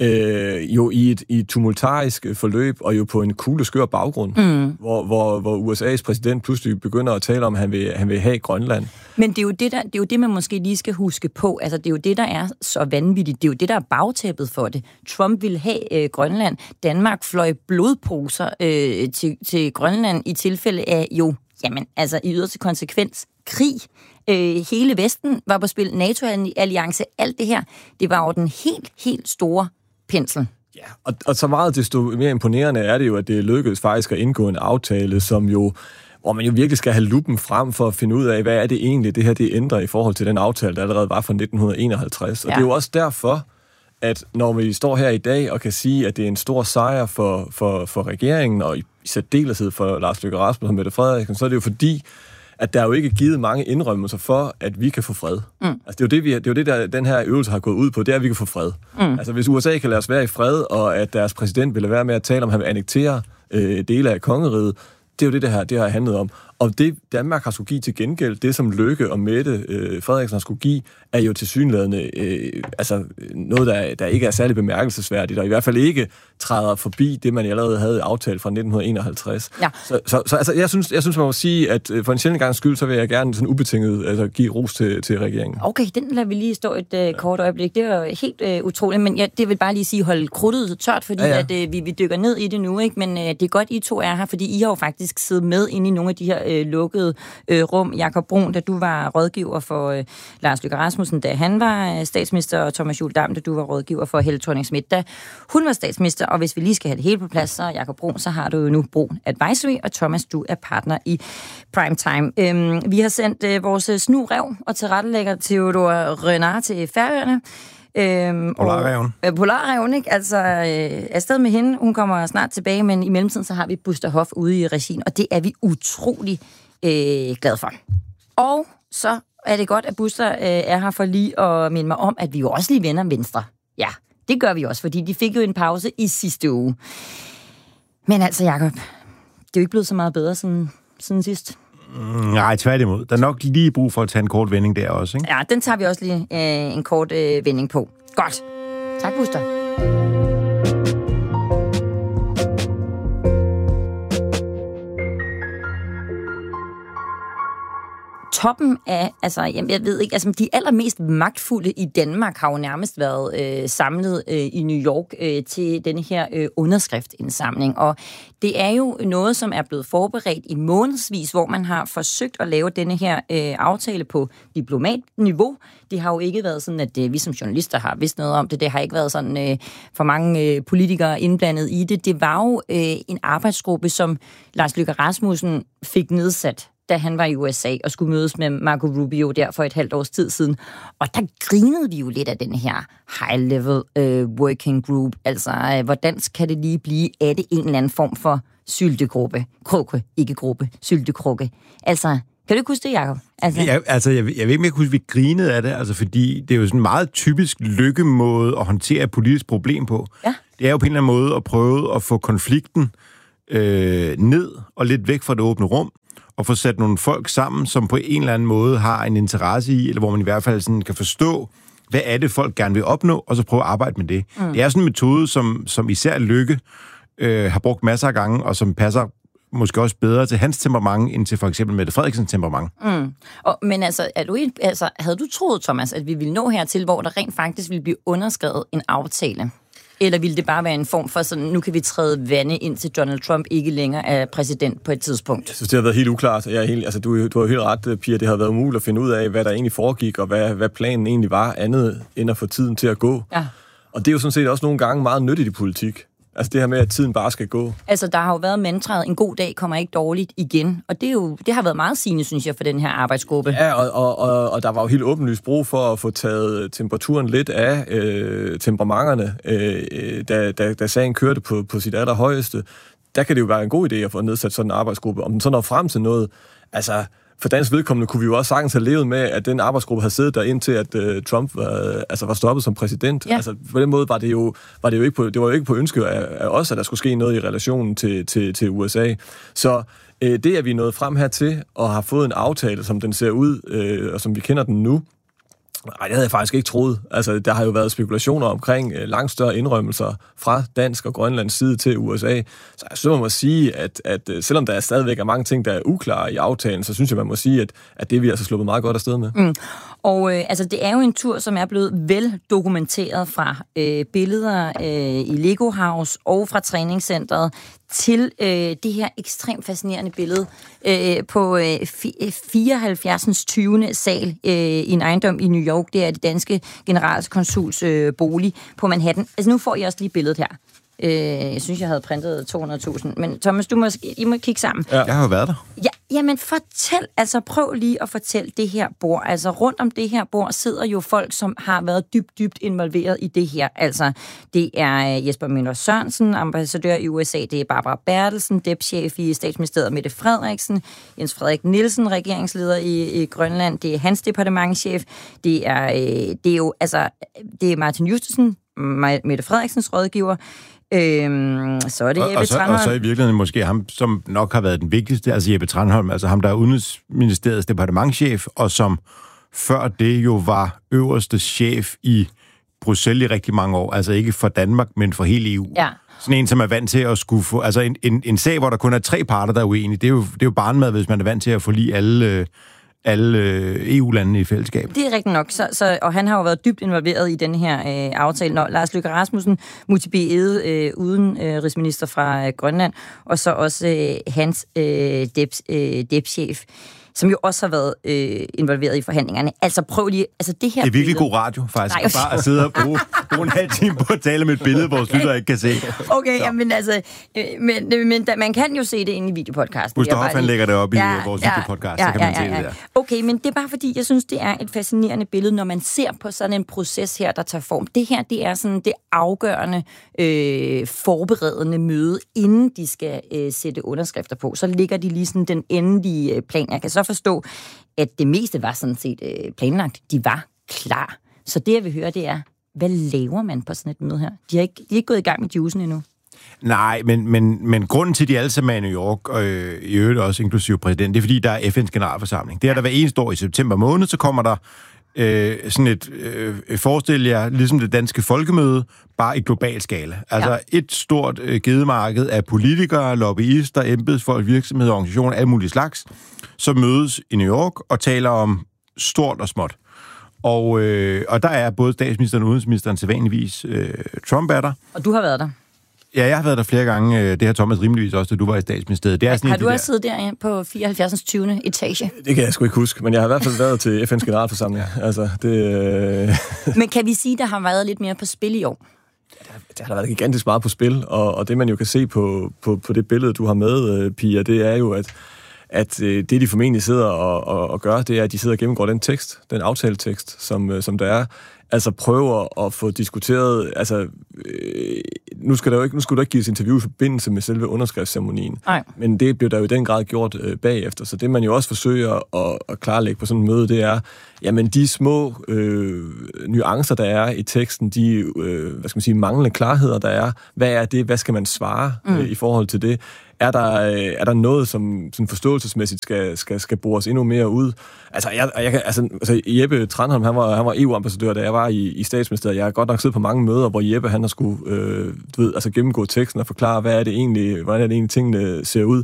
Øh, jo i et, i et tumultarisk forløb, og jo på en kugleskør baggrund, mm. hvor, hvor, hvor U S A's præsident pludselig begynder at tale om, at han vil, han vil have Grønland. Men det er, jo det, der, det er jo det, man måske lige skal huske på. Altså, det er jo det, der er så vanvittigt. Det er jo det, der er bagtæppet for det. Trump ville have øh, Grønland. Danmark fløj blodposer øh, til, til Grønland i tilfælde af jo, jamen, altså i yderste konsekvens, krig. Øh, hele Vesten var på spil, NATO-alliance, alt det her. Det var jo den helt, helt store pensel. Ja, og, og så meget desto mere imponerende er det jo, at det lykkedes faktisk at indgå en aftale, som jo, hvor man jo virkelig skal have luppen frem for at finde ud af, hvad er det egentlig, det her det ændrer i forhold til den aftale, der allerede var fra nitten enoghalvtreds. Ja. Og det er jo også derfor, at når vi står her i dag og kan sige, at det er en stor sejr for, for, for regeringen, og i særdeleshed for Lars Løkke Rasmussen og Mette Frederiksen, så er det jo fordi, at der er jo ikke givet mange indrømmelser for, at vi kan få fred. Mm. Altså, det er jo det, vi, det er jo det, der den her øvelse har gået ud på, det er, at vi kan få fred. Mm. Altså, hvis U S A kan lade os være i fred, og at deres præsident vil lade være med at tale om, at han vil annektere øh, dele af kongeriget, det er jo det, det her, det har handlet om. Og det, Danmark har skulle give til gengæld, det som Løkke og Mette øh, Frederiksen har skulle give, er jo tilsyneladende øh, altså noget, der, der ikke er særlig bemærkelsesværdigt, og i hvert fald ikke træder forbi det, man allerede havde aftalt fra nitten enoghalvtreds. Ja. Så, så, så altså, jeg, synes, jeg synes, man må sige, at for en sjældent gangs skyld, så vil jeg gerne sådan ubetinget altså, give ros til, til regeringen. Okay, den lader vi lige stå et øh, kort øjeblik. Det er jo helt øh, utroligt, men jeg, det vil bare lige sige, hold krudtet tørt, fordi ja, ja. At, øh, vi, vi dykker ned i det nu, ikke? Men øh, det er godt, I to er her, fordi I har jo faktisk siddet med inde i nogle af de her øh, lukkede øh, rum. Jakob Brun, da du var rådgiver for øh, Lars Løkke Rasmussen, da han var øh, statsminister, og Thomas Juhl Dam, da du var rådgiver for Helle Thorning-Schmidt, da hun var statsminister. Og hvis vi lige skal have det hele på plads, så Jakob Brun, så har du jo nu Brun Advisory, og Thomas, du er partner i Primetime. Øhm, vi har sendt øh, vores snurev og tilrettelægger Theodor Renard til Færøerne. Øhm, Polarreven. Øh, Polarreven, ikke? Altså, øh, afsted med hende. Hun kommer snart tilbage, men i mellemtiden så har vi Buster Hoff ude i regien, og det er vi utrolig øh, glade for. Og så er det godt, at Buster øh, er her for lige at minde mig om, at vi jo også lige vender Venstre. Ja, det gør vi også, fordi de fik jo en pause i sidste uge. Men altså, Jakob, det er jo ikke blevet så meget bedre siden, siden sidst. Nej, tværtimod. Der er nok lige brug for at tage en kort vending der også, ikke? Ja, den tager vi også lige øh, en kort øh, vending på. Godt. Tak, Buster. toppen af, altså, jamen, jeg ved ikke, altså, de allermest magtfulde i Danmark har jo nærmest været øh, samlet øh, i New York øh, til denne her øh, underskriftindsamling, og det er jo noget, som er blevet forberedt i månedsvis, hvor man har forsøgt at lave denne her øh, aftale på diplomatniveau. Det har jo ikke været sådan, at øh, vi som journalister har vidst noget om det. Det har ikke været sådan øh, for mange øh, politikere indblandet i det. Det var jo øh, en arbejdsgruppe, som Lars Løkke Rasmussen fik nedsat, da han var i U S A og skulle mødes med Marco Rubio der for et halvt års tid siden. Og der grinede de jo lidt af den her high-level øh, working group. Altså, øh, hvordan kan det lige blive? Er det en eller anden form for syltekrukke? Krukke, ikke gruppe. Syltekrukke. Altså, kan du ikke huske det, Jacob? Altså, ja, altså jeg, jeg ved ikke, om jeg kunne huske, vi grinede af det, altså, fordi det er jo sådan en meget typisk lykkemåde at håndtere et politisk problem på. Ja. Det er jo på en eller anden måde at prøve at få konflikten øh, ned og lidt væk fra det åbne rum, og få sat nogle folk sammen, som på en eller anden måde har en interesse i, eller hvor man i hvert fald sådan kan forstå, hvad er det, folk gerne vil opnå, og så prøve at arbejde med det. Mm. Det er sådan en metode, som, som især Løkke øh, har brugt masser af gange, og som passer måske også bedre til hans temperament, end til for eksempel Mette Frederiksens temperament. Mm. Og, men altså, er du, altså, havde du troet, Thomas, at vi ville nå hertil, hvor der rent faktisk ville blive underskrevet en aftale? Eller ville det bare være en form for sådan, nu kan vi træde vande ind til Donald Trump ikke længere er præsident på et tidspunkt? Jeg synes, det har været helt uklart. Jeg er helt, altså, du, du har jo helt ret, Pia. Det har været umuligt at finde ud af, hvad der egentlig foregik, og hvad, hvad planen egentlig var, andet end at få tiden til at gå. Ja. Og det er jo sådan set også nogle gange meget nyttigt i politik. Altså det her med, at tiden bare skal gå. Altså, der har jo været mantraet, en god dag kommer ikke dårligt igen. Og det, er jo, det har været meget sigende, synes jeg, for den her arbejdsgruppe. Ja, og, og, og, og der var jo helt åbenlyst brug for at få taget temperaturen lidt af øh, temperamenterne, øh, da, da, da sagen kørte på, på sit allerhøjeste. Der kan det jo være en god idé at få nedsat sådan en arbejdsgruppe. Om den så når frem til noget, altså... For dansk vedkommende kunne vi jo også sagtens have levet med, at den arbejdsgruppe havde siddet der indtil, at uh, Trump var, altså var stoppet som præsident. Ja. Altså, på den måde var det jo, var det jo ikke på, det var jo ikke på ønske af, af os, at der skulle ske noget i relationen til, til, til U S A. Så øh, det, at vi er nået frem hertil og har fået en aftale, som den ser ud, øh, og som vi kender den nu, nej, det havde jeg faktisk ikke troet. Altså, der har jo været spekulationer omkring øh, langt større indrømmelser fra dansk og Grønlands side til U S A. Så jeg synes, man må sige, at, at selvom der er stadigvæk er mange ting, der er uklare i aftalen, så synes jeg, man må sige, at, at det er vi altså sluppet meget godt afsted med. Mm. Og øh, altså, det er jo en tur, som er blevet vel dokumenteret fra øh, billeder øh, i Lego House og fra træningscenteret til øh, det her ekstremt fascinerende billede øh, på øh, fireoghalvfjerds tyvende sal øh, i en ejendom i New York. Det er det danske generalkonsuls øh, bolig på Manhattan. Altså nu får I også lige billedet her. Øh, jeg synes, jeg havde printet to hundrede tusind. Men Thomas, du må, I må kigge sammen. Ja. Jeg har jo været der. Ja, jamen fortæl, altså prøv lige at fortælle det her bord. Altså rundt om det her bord sidder jo folk, som har været dybt, dybt involveret i det her. Altså det er Jesper Møller Sørensen, ambassadør i U S A, det er Barbara Bertelsen, depchef i Statsministeriet Mette Frederiksen, Jens Frederik Nielsen, regeringsleder i, i Grønland, det er hans departementschef, det er, øh, det er jo, altså, det er Martin Justesen, Mette Frederiksens rådgiver. Øhm, så er det Jeppe og, og, så, Tranholm. og så i virkeligheden måske ham, som nok har været den vigtigste, altså Jeppe Tranholm, altså ham, der er Udenrigsministeriets departementschef, og som før det jo var øverste chef i Bruxelles i rigtig mange år. Altså ikke for Danmark, men for hele E U. Ja. Sådan en, som er vant til at skulle få... Altså en, en, en sag, hvor der kun er tre parter, der er uenige, det er jo, det er jo barnmad, hvis man er vant til at få lige alle... alle E U-landene i fællesskab. Det er rigtigt nok, så, så, og han har jo været dybt involveret i den her øh, aftale. Når Lars Løkke Rasmussen, Muti B. Ede, øh, udenrigsminister fra øh, Grønland, og så også øh, hans øh, dep, øh, depchef, som jo også har været øh, involveret i forhandlingerne. Altså prøv lige, altså det her Det er virkelig billede... god radio, faktisk. Nej, okay. Bare at sidde og bruge, bruge en halv time på at tale med et billede, vores lyttere ikke kan se. Okay, ja, men altså, øh, men, men da, man kan jo se det inde i videopodcasten. Buster Hoffmann lægger det op ja, i vores ja, videopodcast, ja, så kan man ja, ja, ja. se det der. Okay, men det er bare fordi, jeg synes, det er et fascinerende billede, når man ser på sådan en proces her, der tager form. Det her, det er sådan det afgørende, øh, forberedende møde, inden de skal øh, sætte underskrifter på. Så ligger de lige sådan den endelige øh, plan. Jeg kan så forstå, at det meste var sådan set øh, planlagt. De var klar. Så det, jeg vil høre, det er, hvad laver man på sådan et møde her? De har ikke, de er ikke gået i gang med juicen endnu. Nej, men, men, men grunden til, at de alle sammen er i New York, og øh, i øvrigt også inklusive præsident, det er, fordi der er F N's generalforsamling. Det er der hver eneste år i september måned, så kommer der øh, sådan et, øh, forestil jer, ligesom det danske folkemøde, bare i global skala. Altså ja. et stort øh, gedemarked af politikere, lobbyister, embedsfolk, virksomheder, organisationer, alle mulige slags, som mødes i New York og taler om stort og småt. Og, øh, og der er både statsministeren og udenrigsministeren sædvanligvis. Øh, Trump er der. Og du har været der? Ja, jeg har været der flere gange. Det har Thomas rimeligvis også, da du var i statsministeriet. Det er sådan har du de også siddet der på fireoghalvfjerds tyvende etage? Det kan jeg sgu ikke huske, men jeg har i hvert fald været til F N's generalforsamling. Altså, det, øh... Men kan vi sige, der har været lidt mere på spil i år? Der har været gigantisk meget på spil, og, og det man jo kan se på, på, på det billede, du har med, Pia, det er jo, at at øh, det, de formentlig sidder og, og, og gør, det er, at de sidder og gennemgår den tekst, den aftaletekst, som, øh, som der er. Altså prøver at få diskuteret, altså øh, nu skal der jo ikke, nu skulle der ikke gives interview i forbindelse med selve underskriftsceremonien. Nej. Men det blev der jo i den grad gjort øh, bagefter. Så det man jo også forsøger at, at klarlægge på sådan et møde, det er, jamen de små øh, nuancer, der er i teksten, de øh, hvad skal man sige, manglende klarheder, der er. Hvad er det? Hvad skal man svare mm. øh, i forhold til det? Er der, er der noget, som sådan forståelsesmæssigt skal, skal, skal bores endnu mere ud? Altså, jeg, jeg, altså, altså Jeppe Tranholm, han var, han var E U-ambassadør, da jeg var i, i statsministeriet. Jeg har godt nok siddet på mange møder, hvor Jeppe, han har skulle øh, du ved, altså gennemgå teksten og forklare, hvad er det egentlig, hvordan er det egentlig, tingene ser ud.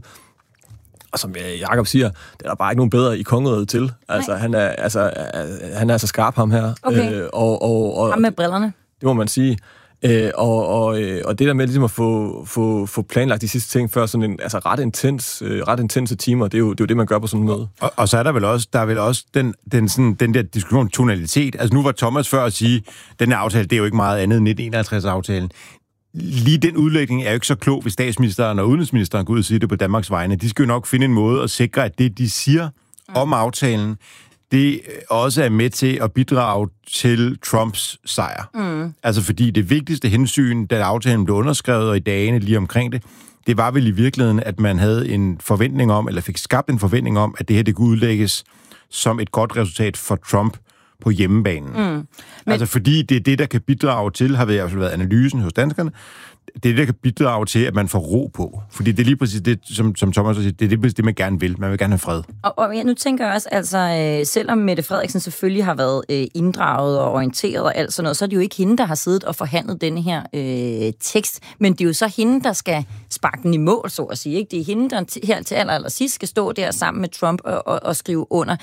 Og som Jakob siger, det er der bare ikke nogen bedre i kongeriget til. Altså, han er, altså, han er så skarp, ham her. Okay. Øh, og, og, og, ham med brillerne. Det må man sige. Øh, og, og, og det der med ligesom at få, få, få planlagt de sidste ting før sådan en altså ret intens, øh, ret intense timer, det er, jo, det er jo det, man gør på sådan en møde. Og, og så er der vel også, der er vel også den, den, sådan, den der diskussion tonalitet. Altså nu var Thomas før at sige, den her aftale, det er jo ikke meget andet end nitten enoghalvtreds-aftalen. Lige den udlægning er jo ikke så klog, hvis statsministeren og udenrigsministeren går ud og siger det på Danmarks vegne. De skal jo nok finde en måde at sikre, at det, de siger om aftalen, det også er med til at bidrage til Trumps sejr. Mm. Altså fordi det vigtigste hensyn, da aftalen blev underskrevet, og i dagene lige omkring det, det var vel i virkeligheden, at man havde en forventning om, eller fik skabt en forventning om, at det her det kunne udlægges som et godt resultat for Trump på hjemmebanen. Mm. Men... Altså fordi det er det, der kan bidrage til, har i hvert fald været analysen hos danskerne, det er det, der kan bidrage til, at man får ro på. Fordi det er lige præcis det, som, som Thomas siger, det er lige præcis det, man gerne vil. Man vil gerne have fred. Og, og ja, nu tænker jeg også, altså, øh, selvom Mette Frederiksen selvfølgelig har været øh, inddraget og orienteret og alt sådan noget, så er det jo ikke hende, der har siddet og forhandlet denne her øh, tekst. Men det er jo så hende, der skal sparke den i mål, så at sige. Ikke? Det er hende, der t- her til aller, aller sidst skal stå der sammen med Trump og, og, og skrive under.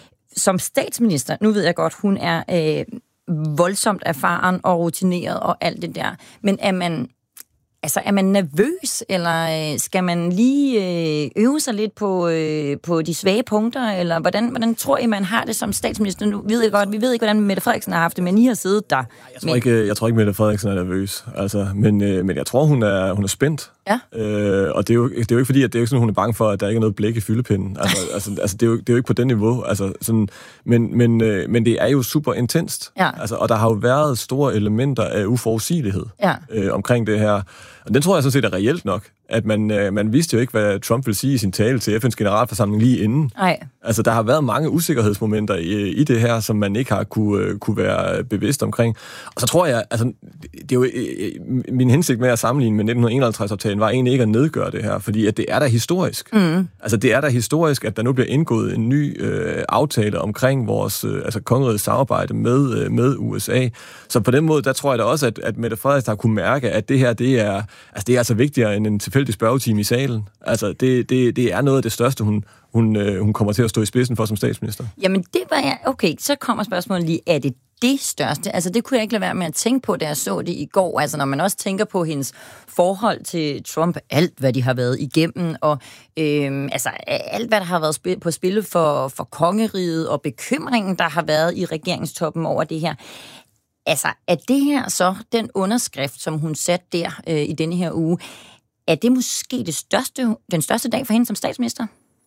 Som statsminister, nu ved jeg godt, hun er øh, voldsomt erfaren og rutineret og alt det der. Men er man... Altså, er man nervøs, eller skal man lige øh, øve sig lidt på, øh, på de svage punkter, eller hvordan, hvordan tror I, man har det som statsminister? Nu ved jeg godt, vi ved ikke, hvordan Mette Frederiksen har haft det, men I har siddet der. Jeg tror ikke, jeg tror ikke Mette Frederiksen er nervøs, altså, men, øh, men jeg tror, hun er, hun er spændt. Ja. Øh, og det er, jo, det er jo ikke fordi, at det er jo ikke sådan, hun er bange for, at der ikke er noget blæk i fyldepinden. Altså, altså, altså det, er jo, det er jo ikke på den niveau. Altså, sådan, men, men, øh, men det er jo super intenst. Ja. Altså, og der har jo været store elementer af uforudsigelighed ja. øh, omkring det her. Og den tror jeg sådan set er reelt nok. At man, øh, man vidste jo ikke, hvad Trump ville sige i sin tale til F N's generalforsamling lige inden. Nej. Altså, der har været mange usikkerhedsmomenter i, i det her, som man ikke har kunne, øh, kunne være bevidst omkring. Og så tror jeg, altså, det er jo, øh, min hensigt med at sammenligne med nitten enoghalvtreds-aftalen var egentlig ikke at nedgøre det her, fordi at det er da historisk. Mm. Altså, det er da historisk, at der nu bliver indgået en ny øh, aftale omkring vores øh, altså, kongerigets samarbejde med, øh, med U S A. Så på den måde, der tror jeg da også, at, at Mette Frederiksen har kunne mærke, at det her, det er, altså, det er altså vigtigere end en tilfældig spørgetime i salen. Altså, det, det, det er noget af det største, hun, hun, øh, hun kommer til at stå i spidsen for som statsminister. Jamen, det var jeg... Okay, så kommer spørgsmålet lige, er det det største? Altså, det kunne jeg ikke lade være med at tænke på, da jeg så det i går. Altså, når man også tænker på hendes forhold til Trump, alt, hvad de har været igennem, og øh, altså, alt, hvad der har været på spil for, for kongeriget, og bekymringen, der har været i regeringstoppen over det her. Altså, er det her så den underskrift, som hun satte der øh, i denne her uge, er det måske det største, den største dag for hende som statsminister?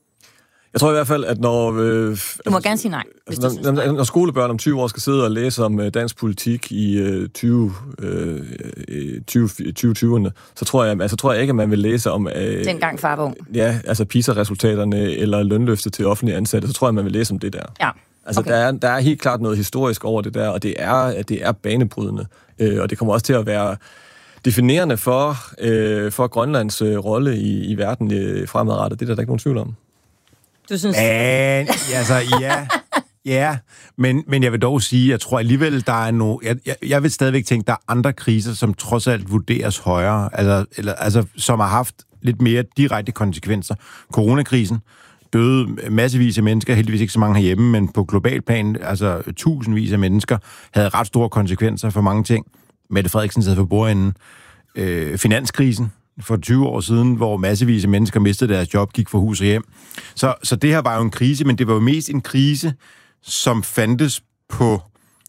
Jeg tror i hvert fald, at når... Øh, du må altså, gerne sige nej. Altså, når, når, når skolebørn om tyve år skal sidde og læse om øh, dansk politik i øh, tyve tyverne, så tror jeg, altså, tror jeg ikke, at man vil læse om... Øh, dengang far var ung. Ja, altså P I S A-resultaterne eller lønløftet til offentlige ansatte, så tror jeg, man vil læse om det der. Ja. Altså, okay. der, er, der er helt klart noget historisk over det der, og det er, det er banebrydende. Øh, og det kommer også til at være definerende for, øh, for Grønlands øh, rolle i, i verden øh, fremadrettet. Det er der ikke nogen tvivl om. Du synes... Men, altså, ja. Ja, men, men jeg vil dog sige, jeg tror alligevel, der er no, jeg, jeg, jeg vil stadigvæk tænke, der er andre kriser, som trods alt vurderes højere, altså, eller, altså som har haft lidt mere direkte konsekvenser. Coronakrisen døde massevis af mennesker, heldigvis ikke så mange herhjemme, men på global plan, altså tusindvis af mennesker, havde ret store konsekvenser for mange ting. Mette Frederiksen sad for bordenden. Øh, finanskrisen for tyve år siden, hvor massevis af mennesker mistede deres job, gik fra hus og hjem. Så, så det her var jo en krise, men det var jo mest en krise, som fandtes på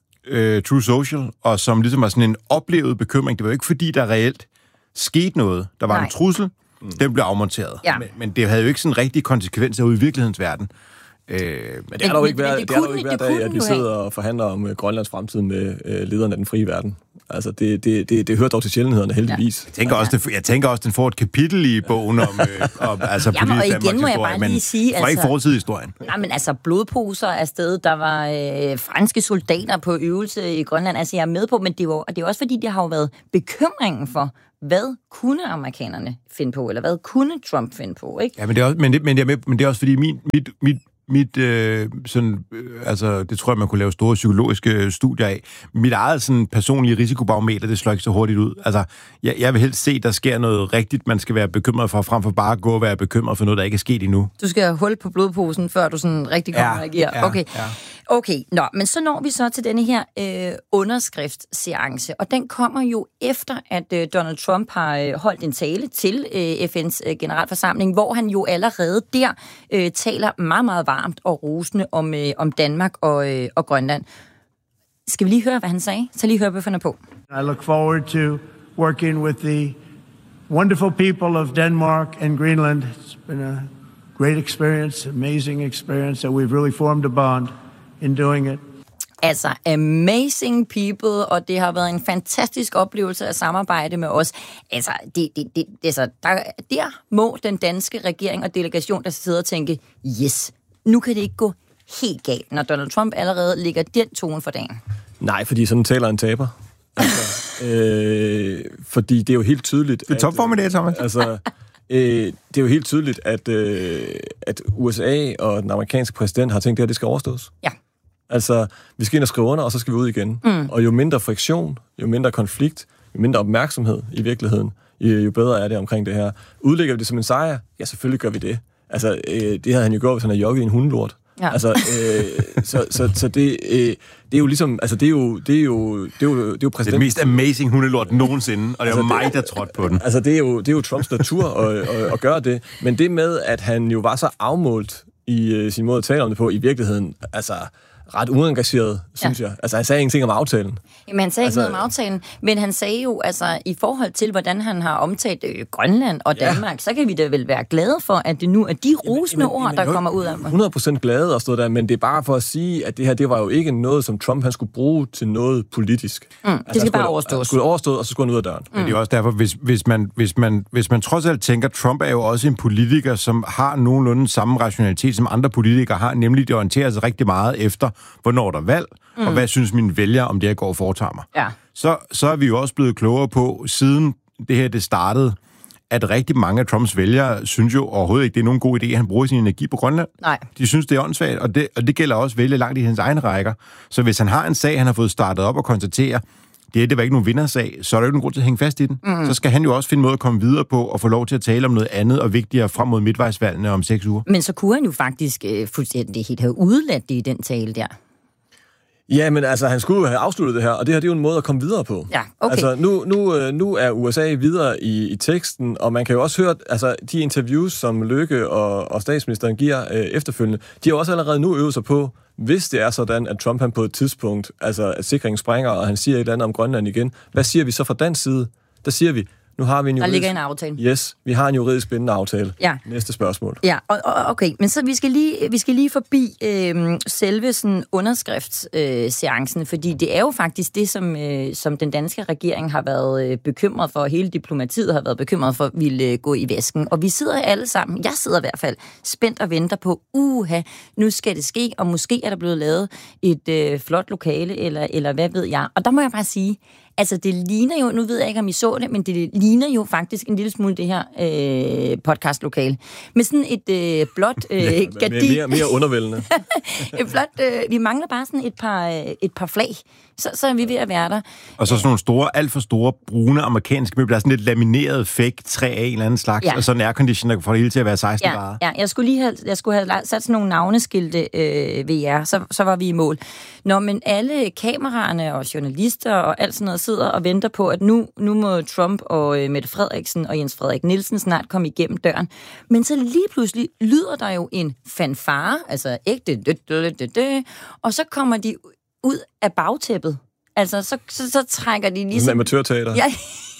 øh, True Social, og som ligesom var sådan en oplevet bekymring. Det var jo ikke, fordi der reelt skete noget. Der var Nej. en trussel, mm. den blev afmonteret. Ja. Men, men det havde jo ikke sådan rigtige konsekvenser ude i virkelighedens verden. Øh, men det har dog ikke været, det, det ikke hver dag, at vi sidder og forhandler om uh, Grønlands fremtid med uh, lederne af den frie verden. Altså, det, det, det, det hører dog til sjældenhederne, heldigvis. Ja. Jeg tænker, også, det, jeg tænker også, den får et kapitel i bogen om, øh, om altså, politisk Danmarks historie, må jeg bare lige sige, altså, ikke fortidshistorien. Nej, men altså, blodposer afsted, der var øh, franske soldater på øvelse i Grønland, altså jeg er med på, men det var, det er også fordi, det har jo været bekymringen for, hvad kunne amerikanerne finde på, eller hvad kunne Trump finde på, ikke? Ja, men det er også, men det, men det er, med, men det er også fordi, min, mit, mit Mit, øh, sådan, øh, altså, det tror jeg, man kunne lave store psykologiske studier af. Mit eget sådan, personlige risikobarometer, det slår ikke så hurtigt ud. Altså, jeg, jeg vil helst se, der sker noget rigtigt, man skal være bekymret for, frem for bare at gå og være bekymret for noget, der ikke er sket endnu. Du skal have hul på blodposen, før du sådan rigtig kommer og ja, reagerer. Ja, okay. Ja. Okay, nå, men så når vi så til denne her øh, underskriftsseance, og den kommer jo efter, at øh, Donald Trump har øh, holdt en tale til øh, F N's øh, generalforsamling, hvor han jo allerede der øh, taler meget, meget varmt og rosende om, øh, om Danmark og, øh, og Grønland. Skal vi lige høre, hvad han sagde? Så lige høre, hvad han er på. I look forward to working with the wonderful people of Denmark and Greenland. It's been a great experience, amazing experience, and we've really formed a bond in doing it. Altså, amazing people, og det har været en fantastisk oplevelse at samarbejde med os. Altså, det, det, det, altså der, der må den danske regering og delegation, der sidder og tænke, yes, nu kan det ikke gå helt galt, når Donald Trump allerede ligger den tone for dagen. Nej, fordi sådan taler en taber. Altså, øh, fordi det er jo helt tydeligt... Det er topform i det, Thomas. Altså, øh, det er jo helt tydeligt, at, øh, at U S A og den amerikanske præsident har tænkt, at det skal overstås. Ja. Altså, vi skal ind og skrive under, og så skal vi ud igen. Mm. Og jo mindre friktion, jo mindre konflikt, jo mindre opmærksomhed i virkeligheden, jo bedre er det omkring det her. Udlægger vi det som en sejr? Ja, selvfølgelig gør vi det. Altså, øh, det havde han jo gjort, hvis han havde jogget i en hundelort. Ja. Altså, øh, så, så, så det, øh, det er jo ligesom, altså det er jo, det er jo, det er jo, det er jo præsident. Det er det mest amazing hundelort nogensinde, og det altså, var mig, der trådte på den. Altså, det er jo, det er jo Trumps natur at, at, at gøre det. Men det med, at han jo var så afmålt i uh, sin måde at tale om det på, i virkeligheden, altså ret uengageret, synes ja. jeg. Altså, han sagde ingenting om aftalen. Jamen, han sagde altså, ikke noget om aftalen, men han sagde jo, altså, i forhold til, hvordan han har omtalt øh, Grønland og Danmark, ja. så kan vi da vel være glade for, at det nu er de rosende ord, jamen, der jo, kommer ud af mig. hundrede procent glade og stå der, men det er bare for at sige, at det her, det var jo ikke noget, som Trump, han skulle bruge til noget politisk. Mm, det altså, skal bare overstås. Han skulle overstå, og så skulle han ud af døren. Mm. Men det er også derfor, hvis, hvis, man, hvis, man, hvis man trods alt tænker, Trump er jo også en politiker, som har nogenlunde samme rationalitet, som andre politikere har, nemlig det orienterer sig rigtig meget efter, hvornår der er valg, mm. og hvad synes mine vælgere om det, jeg går og foretager mig. Ja. Så, så er vi jo også blevet klogere på, siden det her det startede, at rigtig mange af Trumps vælgere synes jo overhovedet ikke, det er nogen god idé, at han bruger sin energi på Grønland. Nej. De synes, det er åndssvagt, og det, og det gælder også vælge langt i hans egne rækker. Så hvis han har en sag, han har fået startet op og konstaterer, det, det var ikke nogen vindersag, så er der jo ikke nogen grund til at hænge fast i den. Mm. Så skal han jo også finde måde at komme videre på og få lov til at tale om noget andet og vigtigere frem mod midtvejsvalgene om seks uger. Men så kunne han jo faktisk øh, fuldstændig helt have udladt det i den tale der. Ja, men altså, han skulle jo have afsluttet det her, og det her, det er jo en måde at komme videre på. Ja, okay. Altså, nu, nu, nu er U S A videre i, i teksten, og man kan jo også høre, altså, de interviews, som Løkke og, og statsministeren giver øh, efterfølgende, de har jo også allerede nu øvet sig på, hvis det er sådan, at Trump han på et tidspunkt, altså, at sikringen springer, og han siger et eller andet om Grønland igen, hvad siger vi så fra dansk side? Der siger vi, nu har vi en juridisk... Der ligger en aftale. Yes, vi har en juridisk bindende aftale. Ja. Næste spørgsmål. Ja, og, og, okay, men så vi skal lige, vi skal lige forbi øh, selve sådan underskriftsseancen, øh, fordi det er jo faktisk det, som, øh, som den danske regering har været øh, bekymret for, hele diplomatiet har været bekymret for, ville øh, gå i væsken. Og vi sidder alle sammen, jeg sidder i hvert fald, spændt og venter på, uha, nu skal det ske, og måske er der blevet lavet et øh, flot lokale, eller, eller hvad ved jeg. Og der må jeg bare sige, Altså, det ligner jo, nu ved jeg ikke, om I så det, men det ligner jo faktisk en lille smule det her øh, podcastlokale. Med sådan et øh, blåt øh, ja, gardin. Mere, mere undervældende. et blåt, øh, vi mangler bare sådan et par, øh, et par flag. Så, så er vi ved at være der. Og så sådan nogle store, alt for store, brune amerikanske møbler, sådan lidt lamineret fake træ af en eller anden slags, ja. Og så en airconditioner, der får det hele til at være seksten ja, grader. Ja, jeg skulle lige have, jeg skulle have sat sådan nogle navneskilte øh, ved jer, så, så var vi i mål. Nå, men alle kameraerne og journalister og alt sådan noget sidder og venter på, at nu, nu må Trump og øh, Mette Frederiksen og Jens Frederik Nielsen snart komme igennem døren. Men så lige pludselig lyder der jo en fanfare, altså ægte, dø, dø, dø, dø, og så kommer de ud af bagtæppet. Altså, så, så, så trækker de ligesom... Sådan amatørteater. Ja,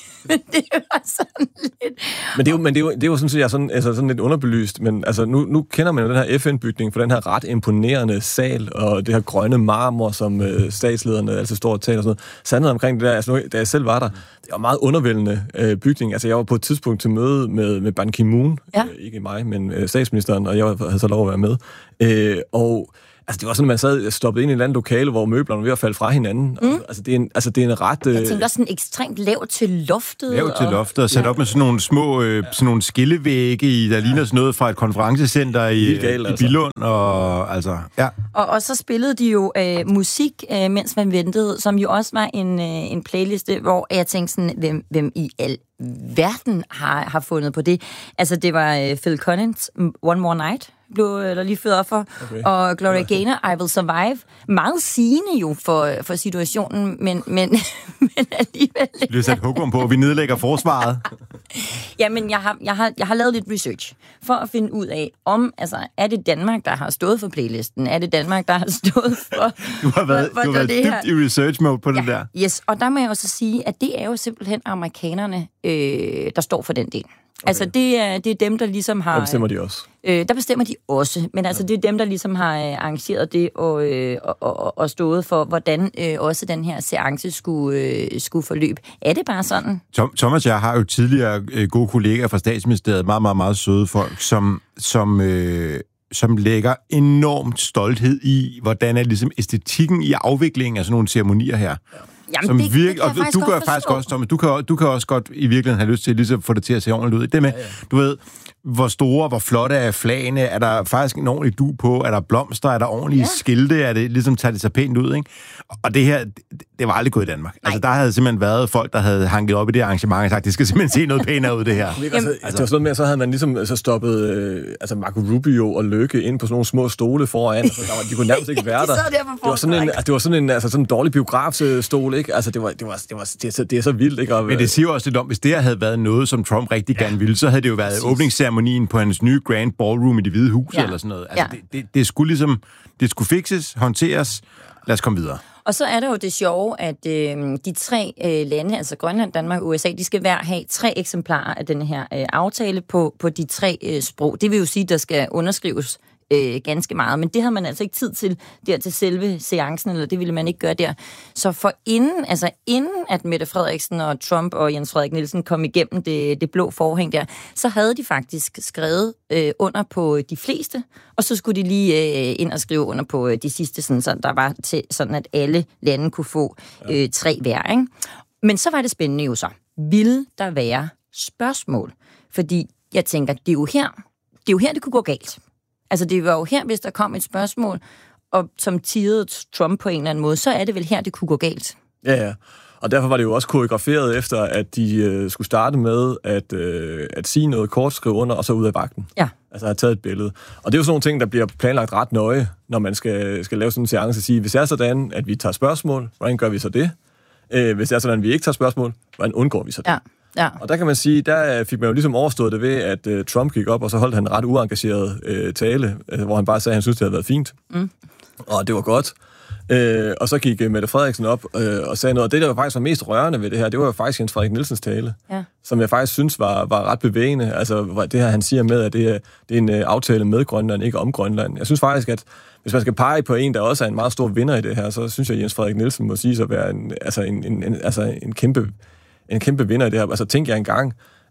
det var sådan lidt... Men det er jo, men det er jo, det er jo sådan, at jeg er sådan, altså sådan lidt underbelyst, men altså, nu, nu kender man jo den her F N-bygning for den her ret imponerende sal, og det her grønne marmor, som øh, statslederne altså står og taler og sådan noget. Sandheden omkring det der, altså nu, da jeg selv var der, det var en meget undervældende øh, bygning. Altså, jeg var på et tidspunkt til møde med, med Ban Ki-moon, ja. øh, ikke mig, men øh, statsministeren, og jeg havde så lov at være med. Øh, og Altså, det var sådan, at man sad stoppet ind i et eller andet lokale, hvor møblerne var ved at falde fra hinanden. Mm. Altså, det er en, altså, det er en ret... Jeg tænkte også sådan ekstremt lavt til loftet. Lavt til loftet, og sat ja. op med sådan nogle små øh, sådan nogle skillevægge, i, der ligner sådan noget fra et konferencecenter i, galt, altså. i Billund. Og, altså, ja. og, og så spillede de jo øh, musik, øh, mens man ventede, som jo også var en, øh, en playliste, hvor jeg tænkte sådan, hvem, hvem i al verden har, har fundet på det. Altså, det var øh, Phil Collins, One More Night, blev der lige ført op for, okay. og Gloria Gaynor, I Will Survive. Meget sigende jo for, for situationen, men, men, men alligevel... Det bliver sat hugum på, vi nedlægger forsvaret. Jamen, jeg har, jeg, har, jeg har lavet lidt research for at finde ud af, om, altså, er det Danmark, der har stået for playlisten? Er det Danmark, der har stået for... Du har været, for, for du har været dybt her? i research mode på ja, det der. Yes, og der må jeg også sige, at det er jo simpelthen amerikanerne, øh, der står for den del. Okay. Altså, det er, det er dem, der ligesom har... Der bestemmer de også. Øh, der bestemmer de også, men altså, det er dem, der ligesom har øh, arrangeret det og, øh, og, og, og stået for, hvordan øh, også den her seance skulle, øh, skulle forløbe. Er det bare sådan? Tom, Thomas, jeg har jo tidligere øh, gode kollegaer fra Statsministeriet, meget, meget, meget søde folk, som, som, øh, som lægger enormt stolthed i, hvordan er ligesom æstetikken i afviklingen af sådan nogle ceremonier her. Ja. Jamen, som det, virke, det og du, du gør faktisk også, Thomas, du kan, du kan også godt i virkeligheden have lyst til ligesom at få det til at se ordentligt ud. Det med, ja, ja. Du ved, hvor store, hvor flotte er flagene, er der faktisk en ordentlig du på, er der blomster, er der ordentlige ja. skilte, er det ligesom tager det så pænt ud, ikke? Og det her, det, det var aldrig gået i Danmark. Nej. Altså, der havde simpelthen været folk, der havde hanket op i det arrangement og sagt, det skal simpelthen se noget pænere ud, det her. Jamen, altså, altså, det var sådan mere, så havde man ligesom så stoppet øh, altså Marco Rubio og Løkke ind på sådan nogle små stole foran, altså, der var, de kunne nærmest ikke være der. Det var sådan en, altså, det var sådan en, altså, sådan en dårlig biografstol, ikke? Altså, det var, det var, det var, det er så, det er så vildt, ikke? Og, men det siger også lidt om, hvis det havde været noget, som Trump rigtig ja. gerne ville, så havde det jo været præcis. åbningsceremonien på hans nye Grand Ballroom i Det Hvide Hus, ja. eller sådan noget. Altså, ja. det, det, det skulle ligesom, det skulle fikses, håndteres. Lad os komme videre. Og så er der jo det sjove, at øh, de tre øh, lande, altså Grønland, Danmark og U S A, de skal hver have tre eksemplarer af den her øh, aftale på, på de tre øh, sprog. Det vil jo sige, at der skal underskrives øh, ganske meget, men det havde man altså ikke tid til der til selve seancen, eller det ville man ikke gøre der. Så for inden, altså inden at Mette Frederiksen og Trump og Jens Frederik Nielsen kom igennem det, det blå forhæng der, så havde de faktisk skrevet øh, under på de fleste, og så skulle de lige øh, ind og skrive under på øh, de sidste, sådan, så der var til, sådan, at alle lande kunne få øh, tre hver, ikke? Men så var det spændende jo så. Ville der være spørgsmål? Fordi jeg tænker, det er jo her, det er jo her, det kunne gå galt. Altså, det var jo her, hvis der kom et spørgsmål, og som tirrede Trump på en eller anden måde, så er det vel her, det kunne gå galt. Ja, ja. Og derfor var det jo også koreograferet efter, at de øh, skulle starte med at, øh, at sige noget kort, skrive under, og så ud af vagten. Ja. Altså have taget et billede. Og det er jo sådan nogle ting, der bliver planlagt ret nøje, når man skal, skal lave sådan en seance og sige, hvis det er sådan, at vi tager spørgsmål, hvordan gør vi så det? Øh, hvis det er sådan, at vi ikke tager spørgsmål, hvordan undgår vi så det? Ja. Ja. Og der kan man sige, der fik man jo ligesom overstået det ved, at uh, Trump gik op, og så holdt han en ret uengageret uh, tale, uh, hvor han bare sagde, at han synes, det havde været fint. Mm. Og det var godt. Uh, og så gik uh, Mette Frederiksen op uh, og sagde noget, og det, der jo faktisk var mest rørende ved det her, det var jo faktisk Jens Frederik Nielsens tale, ja. som jeg faktisk synes var, var ret bevægende. Altså det her, han siger med, at det er, det er en uh, aftale med Grønland, ikke om Grønland. Jeg synes faktisk, at hvis man skal pege på en, der også er en meget stor vinder i det her, så synes jeg, at Jens Frederik Nielsen må sige sig at være en, altså en, en, en, altså en kæmpe... en kæmpe vinder i det her. Altså tænk jer engang,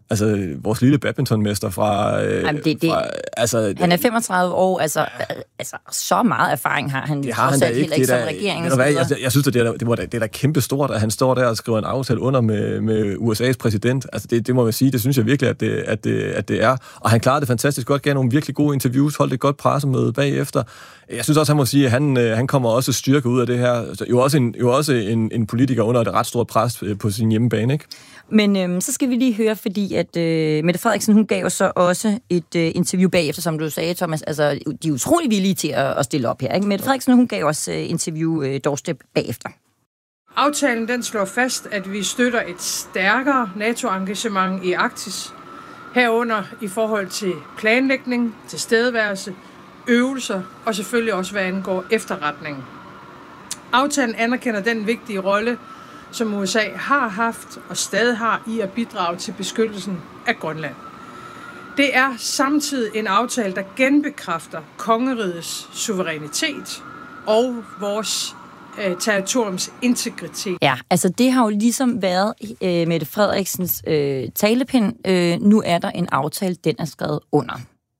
Altså, vores lille badmintonmester fra... Øh, Jamen, det, det, fra altså, han er femogtredive år, altså, altså så meget erfaring har han det har han da ikke, heller ikke som regeringens jeg, jeg, jeg synes, at det er, det, må da, det er da kæmpe stort, at han står der og skriver en aftale under med, med U S A's præsident. Altså, det, det må man sige, det synes jeg virkelig, at det, at, det, at det er. Og han klarede det fantastisk godt, gav nogle virkelig gode interviews, holdt et godt pressemøde bagefter. Jeg synes også, han må sige, at han, han kommer også styrke ud af det her. Jo også en, jo også en, en politiker under et ret stort pres på sin hjemmebane, ikke? Men øhm, så skal vi lige høre, fordi at øh, Mette Frederiksen, hun gav så også et øh, interview bagefter, som du sagde, Thomas. Altså, de er utrolig villige til at, at stille op her, ikke? Mette Frederiksen, hun gav også øh, interview øh, doorstep bagefter. Aftalen, den slår fast, at vi støtter et stærkere NATO-engagement i Arktis, herunder i forhold til planlægning, tilstedeværelse, øvelser og selvfølgelig også, hvad angår efterretningen. Aftalen anerkender den vigtige rolle, som U S A har haft og stadig har i at bidrage til beskyttelsen af Grønland. Det er samtidig en aftale, der genbekræfter kongerigets suverænitet og vores øh, territoriums integritet. Ja, altså det har jo ligesom været øh, Mette Frederiksens øh, talepind. Øh, nu er der en aftale, den er skrevet under.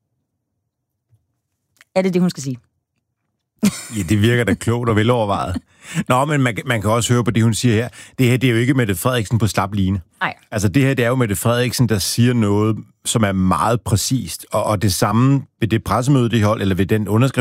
Er det det, hun skal sige? Ja, det virker da klogt og velovervejet. Nå, men man, man kan også høre på det, hun siger her. Det her, det er jo ikke Mette Frederiksen på slap line. Nej. Altså, det her, det er jo Mette Frederiksen, der siger noget, som er meget præcist. Og, og det samme ved det pressemøde, det hold, eller ved den underskrift,